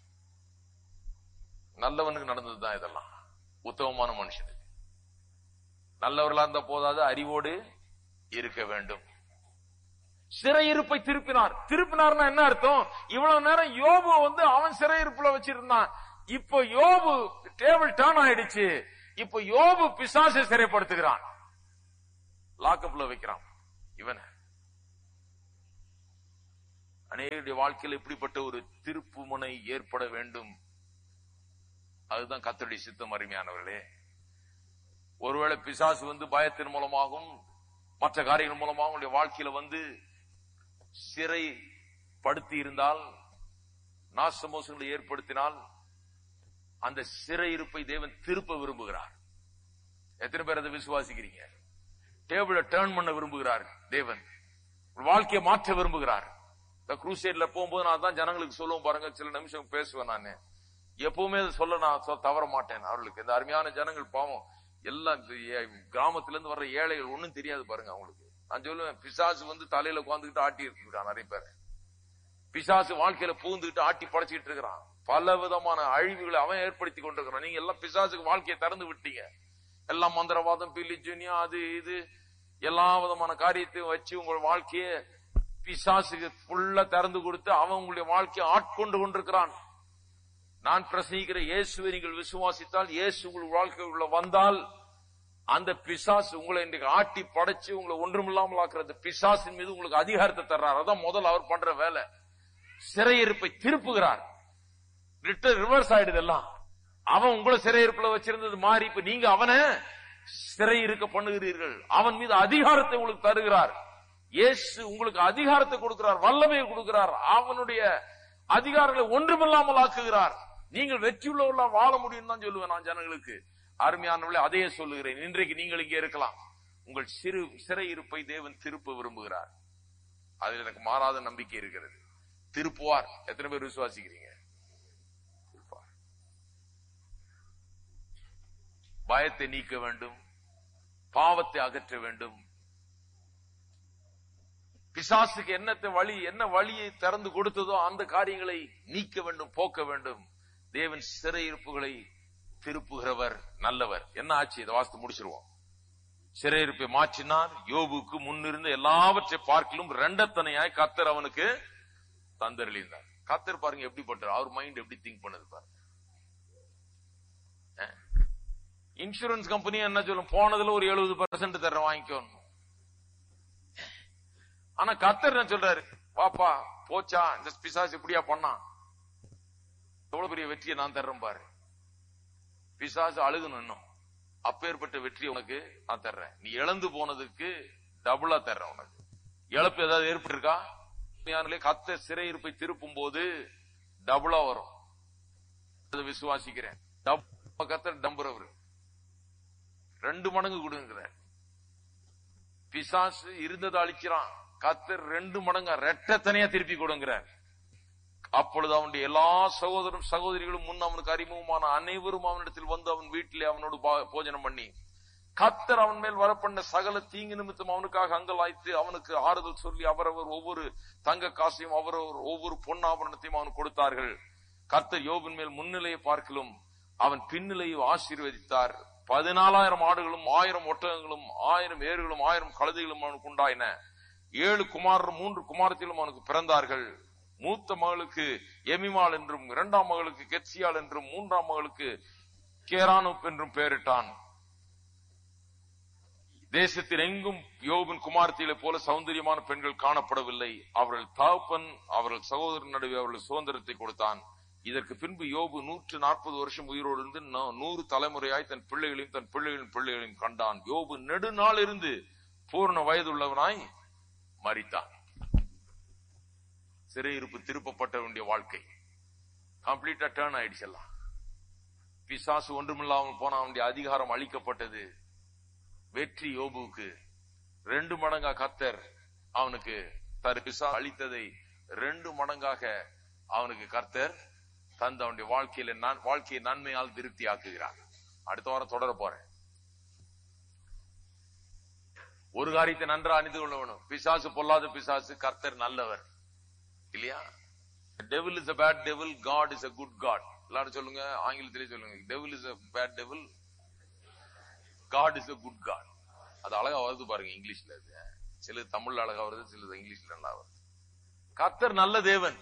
நல்லவனுக்கு நடந்ததுதான் இதெல்லாம். உத்தமமான மனுஷனுக்கு நல்லவர்களா இருந்த போதாது, அறிவோடு இருக்க வேண்டும். சிறையிருப்பை திருப்பினார். திருப்பினார்னா என்ன அர்த்தம்? இவ்வளவு நேரம் யோபு வந்து அவன் சிறையிருப்புல வச்சிருந்தான். இப்ப யோபு டேபிள் டர்ன் ஆயிடுச்சு. இப்ப யோபு பிசாசை சிறைப்படுத்துகிறான். லாக்அப்ல வைக்கிறான் இவனை. அநேகருடைய வாழ்க்கையில் இப்படிப்பட்ட ஒரு திருப்பு முனை ஏற்பட வேண்டும். அதுதான் கர்த்தருடைய சித்தம். அருமையானவர்களே, ஒருவேளை பிசாசு வந்து பயத்தின் மூலமாகவும் மற்ற காரியங்கள் மூலமாக உங்களுடைய வாழ்க்கையில வந்து சிறை படுத்தி இருந்தால், நாசமோசங்களை ஏற்படுத்தினால், அந்த சிறை இருப்பை தேவன் திருப்ப விரும்புகிறார். எத்தனை பேர் அதை விசுவாசிக்கிறீங்க? டேபிளை டர்ன் பண்ண விரும்புகிறார் தேவன். வாழ்க்கையை மாற்ற விரும்புகிறார். இந்த குரூசைட்ல போகும்போது நான் தான் ஜனங்களுக்கு சொல்லுவோம் பாருங்க, சில நிமிஷம் பேசுவேன். நான் எப்பவுமே அதை சொல்ல நான் தவற மாட்டேன். அவர்களுக்கு இந்த அருமையான ஜனங்கள் பாவம் எல்லாம் கிராமத்துல இருந்து வர்ற ஏழைகள் ஒண்ணும் தெரியாது பாருங்க அவங்களுக்கு. நான் சொல்லுவேன், பிசாசு வந்து தலையில உட்காந்துக்கிட்டு ஆட்டி இருக்கிறான். நிறைய பேர் பிசாசு வாழ்க்கையில பூந்துக்கிட்டு ஆட்டி படைச்சிட்டு இருக்கிறான். பல விதமான அழிவுகளை அவன் ஏற்படுத்தி கொண்டிருக்கிறான். நீங்க எல்லாம் பிசாசுக்கு வாழ்க்கையை திறந்து விட்டீங்க. எல்லாம் மந்திரவாதம், பில்லிஜுனியா, அது இது எல்லா விதமான காரியத்தையும் வச்சு உங்கள் வாழ்க்கையை பிசாசுக்கு ஃபுல்லா திறந்து கொடுத்து அவன் உங்களுடைய வாழ்க்கையை ஆட்கொண்டு கொண்டிருக்கிறான். நான் பிரசங்கிக்கிற இயேசுவை நீங்கள் விசுவாசித்தால், இயேசு உங்கள் வாழ்க்கைக்குள்ள வந்தால், அந்த பிசாசு உங்களை இன்றைக்கு ஆட்டி படைச்சு உங்களை ஒன்றுமில்லாமல் ஆக்குறது பிசாசின் மீது உங்களுக்கு அதிகாரத்தை தர்றார். அதான் முதல் அவர் பண்ற வேலை. சிறையிருப்பை திருப்புகிறார். ரிவர்ஸ் ஆயிடுது எல்லாம். அவன் உங்களை சிறையிருப்புல வச்சிருந்தது மாறி இப்ப நீங்க அவனை சிறை இருக்க பண்ணுகிறீர்கள். அவன் மீது அதிகாரத்தை உங்களுக்கு தருகிறார். இயேசு உங்களுக்கு அதிகாரத்தை கொடுக்கிறார், வல்லமையை கொடுக்கிறார். அவனுடைய அதிகாரங்களை ஒன்றுமில்லாமல் ஆக்குகிறார். நீங்கள் வெற்றியுள்ள வாழ முடியும் தான் சொல்லுவேன் நான் ஜனங்களுக்கு. அருமையானவர்களே, அதையே சொல்லுகிறேன். இன்றைக்கு நீங்கள் இங்கே இருக்கலாம். உங்கள் சிறு சிறை இருப்பை தேவன் திருப்ப விரும்புகிறார். அதில் எனக்கு மாறாத நம்பிக்கை இருக்கிறது. திருப்புவார். எத்தனை பேர் விசுவாசிக்கிறீங்க? பயத்தை நீக்க வேண்டும், பாவத்தை அகற்ற வேண்டும். பிசாசுக்கு என்னத்தை வழி என்ன வழியை திறந்து கொடுத்ததோ அந்த காரியங்களை நீக்க வேண்டும், போக்க வேண்டும். தேவன் சிறையிருப்புகளை திருப்புகிறவர், நல்லவர். என்ன ஆச்சு? இதை வாசித்து முடிச்சிருவோம். சிறையிருப்பை மாற்றினார். யோபுக்கு முன்னிருந்த எல்லாவற்றை பார்க்கலும் ரெண்டத்தனையாய் கர்த்தர் அவனுக்கு தந்தருளினார். கர்த்தர் பாருங்க எப்படி பண்றார், அவர் மைண்ட் எப்படி திங்க் பண்ணது பாருங்க. இன்சூரன்ஸ் கம்பெனி என்ன சொல்லும், போனதுல ஒரு எழுபது பர்சன்ட் தர வாங்கிக்கணும். ஆனா கர்த்தர் என்ன சொல்றாரு, பாப்பா போச்சா, இந்த பிசாசு இப்படியா பண்ணா, எவ்வளவு பெரிய வெற்றியை நான் தர்றேன் பாரு. பிசாசு அழுகணும், இன்னும் அப்பேற்பட்ட வெற்றி உனக்கு நான் தர்றேன். நீ இழந்து போனதுக்கு டபுளா தர்றேன் உனக்கு. இழப்பு ஏதாவது ஏற்பட்டிருக்கா? கர்த்தர் சிறையிருப்பை திருப்பும் போது டபுளா வரும். விசுவாசிக்கிறேன். கர்த்தர் டம்புறவர் ரெண்டு மடங்கு கொடுங்கிற. பிசாசு இருந்ததை அழிக்கிறான், கர்த்தர் ரெண்டு மடங்கா ரெட்டத்தனையா திருப்பி கொடுங்கிறார். அப்பொழுது அவனுடைய எல்லா சகோதரரும் சகோதரிகளும் முன் அவனுக்கு அறிமுகமான அனைவரும் அவனிடத்தில் வந்து அவன் வீட்டிலே அவனோடு போஜனம் பண்ணி, கர்த்தர் அவன் மேல் வரப்பண்ண சகல தீங்கு நிமித்தம் அவனுக்காக அங்கலாய்த்து அவனுக்கு ஆறுதல் சொல்லி அவரவர் ஒவ்வொரு தங்க காசையும் அவரவர் ஒவ்வொரு பொன்னாபரணத்தையும் அவன் கொடுத்தார்கள். கர்த்தர் யோபின் மேல் முன்னிலையை பார்க்கலும் அவன் பின்னிலையை ஆசீர்வதித்தார். பதினாலாயிரம் ஆடுகளும் ஆயிரம் ஒட்டகங்களும் ஆயிரம் ஏறுகளும் ஆயிரம் கழுதைகளும் அவனுக்கு உண்டாயின. ஏழு குமாரரும் மூன்று குமாரத்திலும் அவனுக்கு பிறந்தார்கள். மூத்த மகளுக்கு எமிமாள் என்றும், இரண்டாம் மகளுக்கு கெத்சியாள் என்றும், மூன்றாம் மகளுக்கு கேரானுப் என்றும் பெயரிட்டான். தேசத்தில் எங்கும் யோபின் குமாரத்திலே போல சௌந்தரியமான பெண்கள் காணப்படவில்லை. அவர்கள் தகப்பன் அவர்கள் சகோதரன் நடுவே அவர்கள் சுதந்திரத்தை கொடுத்தான். இதற்கு பின்பு யோபு நூற்று நாற்பது வருஷம் உயிரோடு இருந்து நூறு தலைமுறையாய் தன் பிள்ளைகளையும் தன் பிள்ளைகளின் பிள்ளைகளையும் கண்டான். யோபு நெடுநாள் இருந்து பூர்ண வயதுள்ளவனாய் மரித்தான். சிறையிருப்பு திருப்பப்பட்ட வேண்டிய வாழ்க்கை கம்ப்ளீட்டா டர்ன் ஆயிடுச்சு. எல்லாம் பிசாசு ஒன்றுமில்லாமல் போன அவனுடைய அதிகாரம் அளிக்கப்பட்டது. வெற்றி யோபுக்கு ரெண்டு மடங்கா கர்த்தர் அவனுக்கு தரு பிசா அளித்ததை ரெண்டு மடங்காக அவனுக்கு கர்த்தர் தந்து அவனுடைய வாழ்க்கையில வாழ்க்கையை நன்மையால் திருப்தி ஆக்குகிறார். அடுத்த வாரம் தொடர போறேன். ஒரு காரியத்தை நன்றா அணிந்து கொள்ள வேணும். பிசாசு பொல்லாத பிசாசு, கர்த்தர் நல்லவர் இல்லையா? devil is a bad devil, God is a good God. எல்லாரும் சொல்லுங்க, ஆங்கிலத்திலே சொல்லுங்க. devil is a bad devil, God is a good God. அது அழகா வருது பாருங்க இங்கிலீஷ்ல. சில தமிழ்ல அழகா வருது, சில இங்கிலீஷ்ல நல்லா வருது. கர்த்தர் நல்ல தேவன்.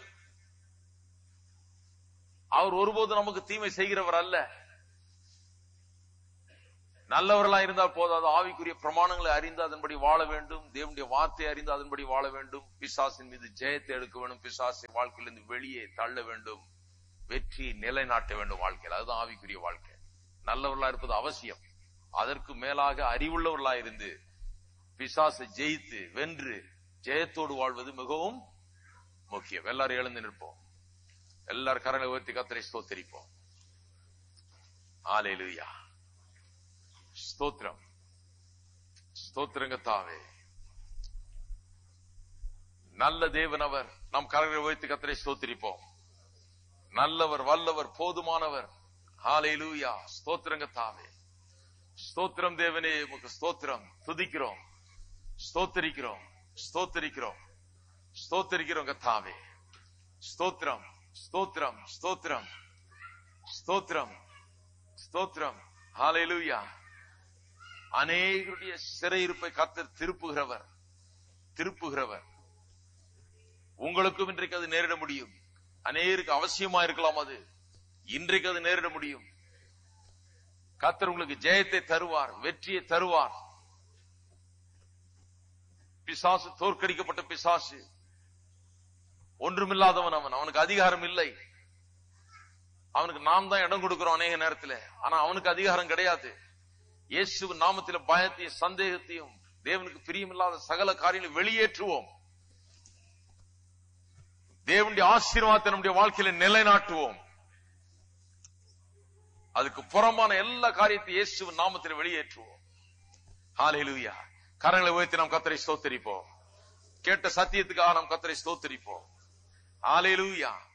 அவர் ஒருபோது நமக்கு தீமை செய்கிறவர் அல்ல. நல்லவர்களா இருந்தால் போதாது, ஆவிக்குரிய பிரமாணங்களை அறிந்து அதன்படி வாழ வேண்டும். தேவனுடைய வார்த்தையை அறிந்து அதன்படி வாழ வேண்டும். பிசாசின் மீது ஜெயத்தை எடுக்க வேண்டும். பிசாசை வாழ்க்கையிலிருந்து வெளியே தள்ள வேண்டும். வெற்றி நிலைநாட்ட வேண்டும் வாழ்க்கையில். அதுதான் ஆவிக்குரிய வாழ்க்கை. நல்லவர்களா இருப்பது அவசியம். அதற்கு மேலாக அறிவுள்ளவர்களா இருந்து பிசாசை ஜெயித்து வென்று ஜெயத்தோடு வாழ்வது மிகவும் முக்கியம். எல்லாரும் எழுந்து நிற்போம். எல்லாரும் கரங்களை உயர்த்தி கர்த்தரை ஸ்தோத்திரிப்போம். ஹல்லேலூயா. ஸ்தோத்திரம், ஸ்தோத்திரங்க தாவே. நல்ல தேவன் அவர். நாம் கரங்களை உயர்த்தி கர்த்தரை ஸ்தோத்திரிப்போம். நல்லவர், வல்லவர், போதுமானவர். ஹல்லேலூயா. ஸ்தோத்திரங்க தாவே. ஸ்தோத்திரம் தேவனே, உமக்கு ஸ்தோத்திரம். துதிக்கிறோம், ஸ்தோத்திரிக்கிறோம், ஸ்தோத்திரிக்கிறோம், ஸ்தோத்திரிக்கிறோம் கர்த்தாவே. ஸ்தோத்திரம், ஸ்தோத்திரம், ஸ்தோத்திரம், ஸ்தோத்திரம், ஸ்தோத்திரம். ஹல்லேலூயா. அநேகருடைய சிறையிருப்பை கர்த்தர் திருப்புகிறவர், திருப்புகிறவர். உங்களுக்கும் இன்றைக்கு அது நேரிட முடியும். அநேகருக்கு அவசியமா இருக்கலாம். அது இன்றைக்கு அது நேரிட முடியும். கர்த்தர் உங்களுக்கு ஜெயத்தை தருவார், வெற்றியை தருவார். பிசாசு தோற்கடிக்கப்பட்ட பிசாசு, ஒன்றுமில்லாதவன் அவன். அவனுக்கு அதிகாரம் இல்லை. அவனுக்கு நாம் தான் இடம் கொடுக்கிறோம் அநேக நேரத்தில். ஆனா அவனுக்கு அதிகாரம் கிடையாது. இயேசு நாமத்தில் பயத்தையும் சந்தேகத்தையும் தேவனுக்கு பிரியமில்லாத சகல காரியங்களை வெளியேற்றுவோம். தேவனுடைய ஆசீர்வாதத்தை நம்முடைய வாழ்க்கையில நிலைநாட்டுவோம். அதுக்கு புறமான எல்லா காரியத்தையும் இயேசு நாமத்தில் வெளியேற்றுவோம். ஹல்லேலூயா. கரங்களை உயர்த்தி நாம் கர்த்தரை ஸ்தோத்திரிப்போம். கேட்ட சத்தியத்துக்காக நாம் கர்த்தரை ஸ்தோத்திரிப்போம். ஹல்லேலூயா.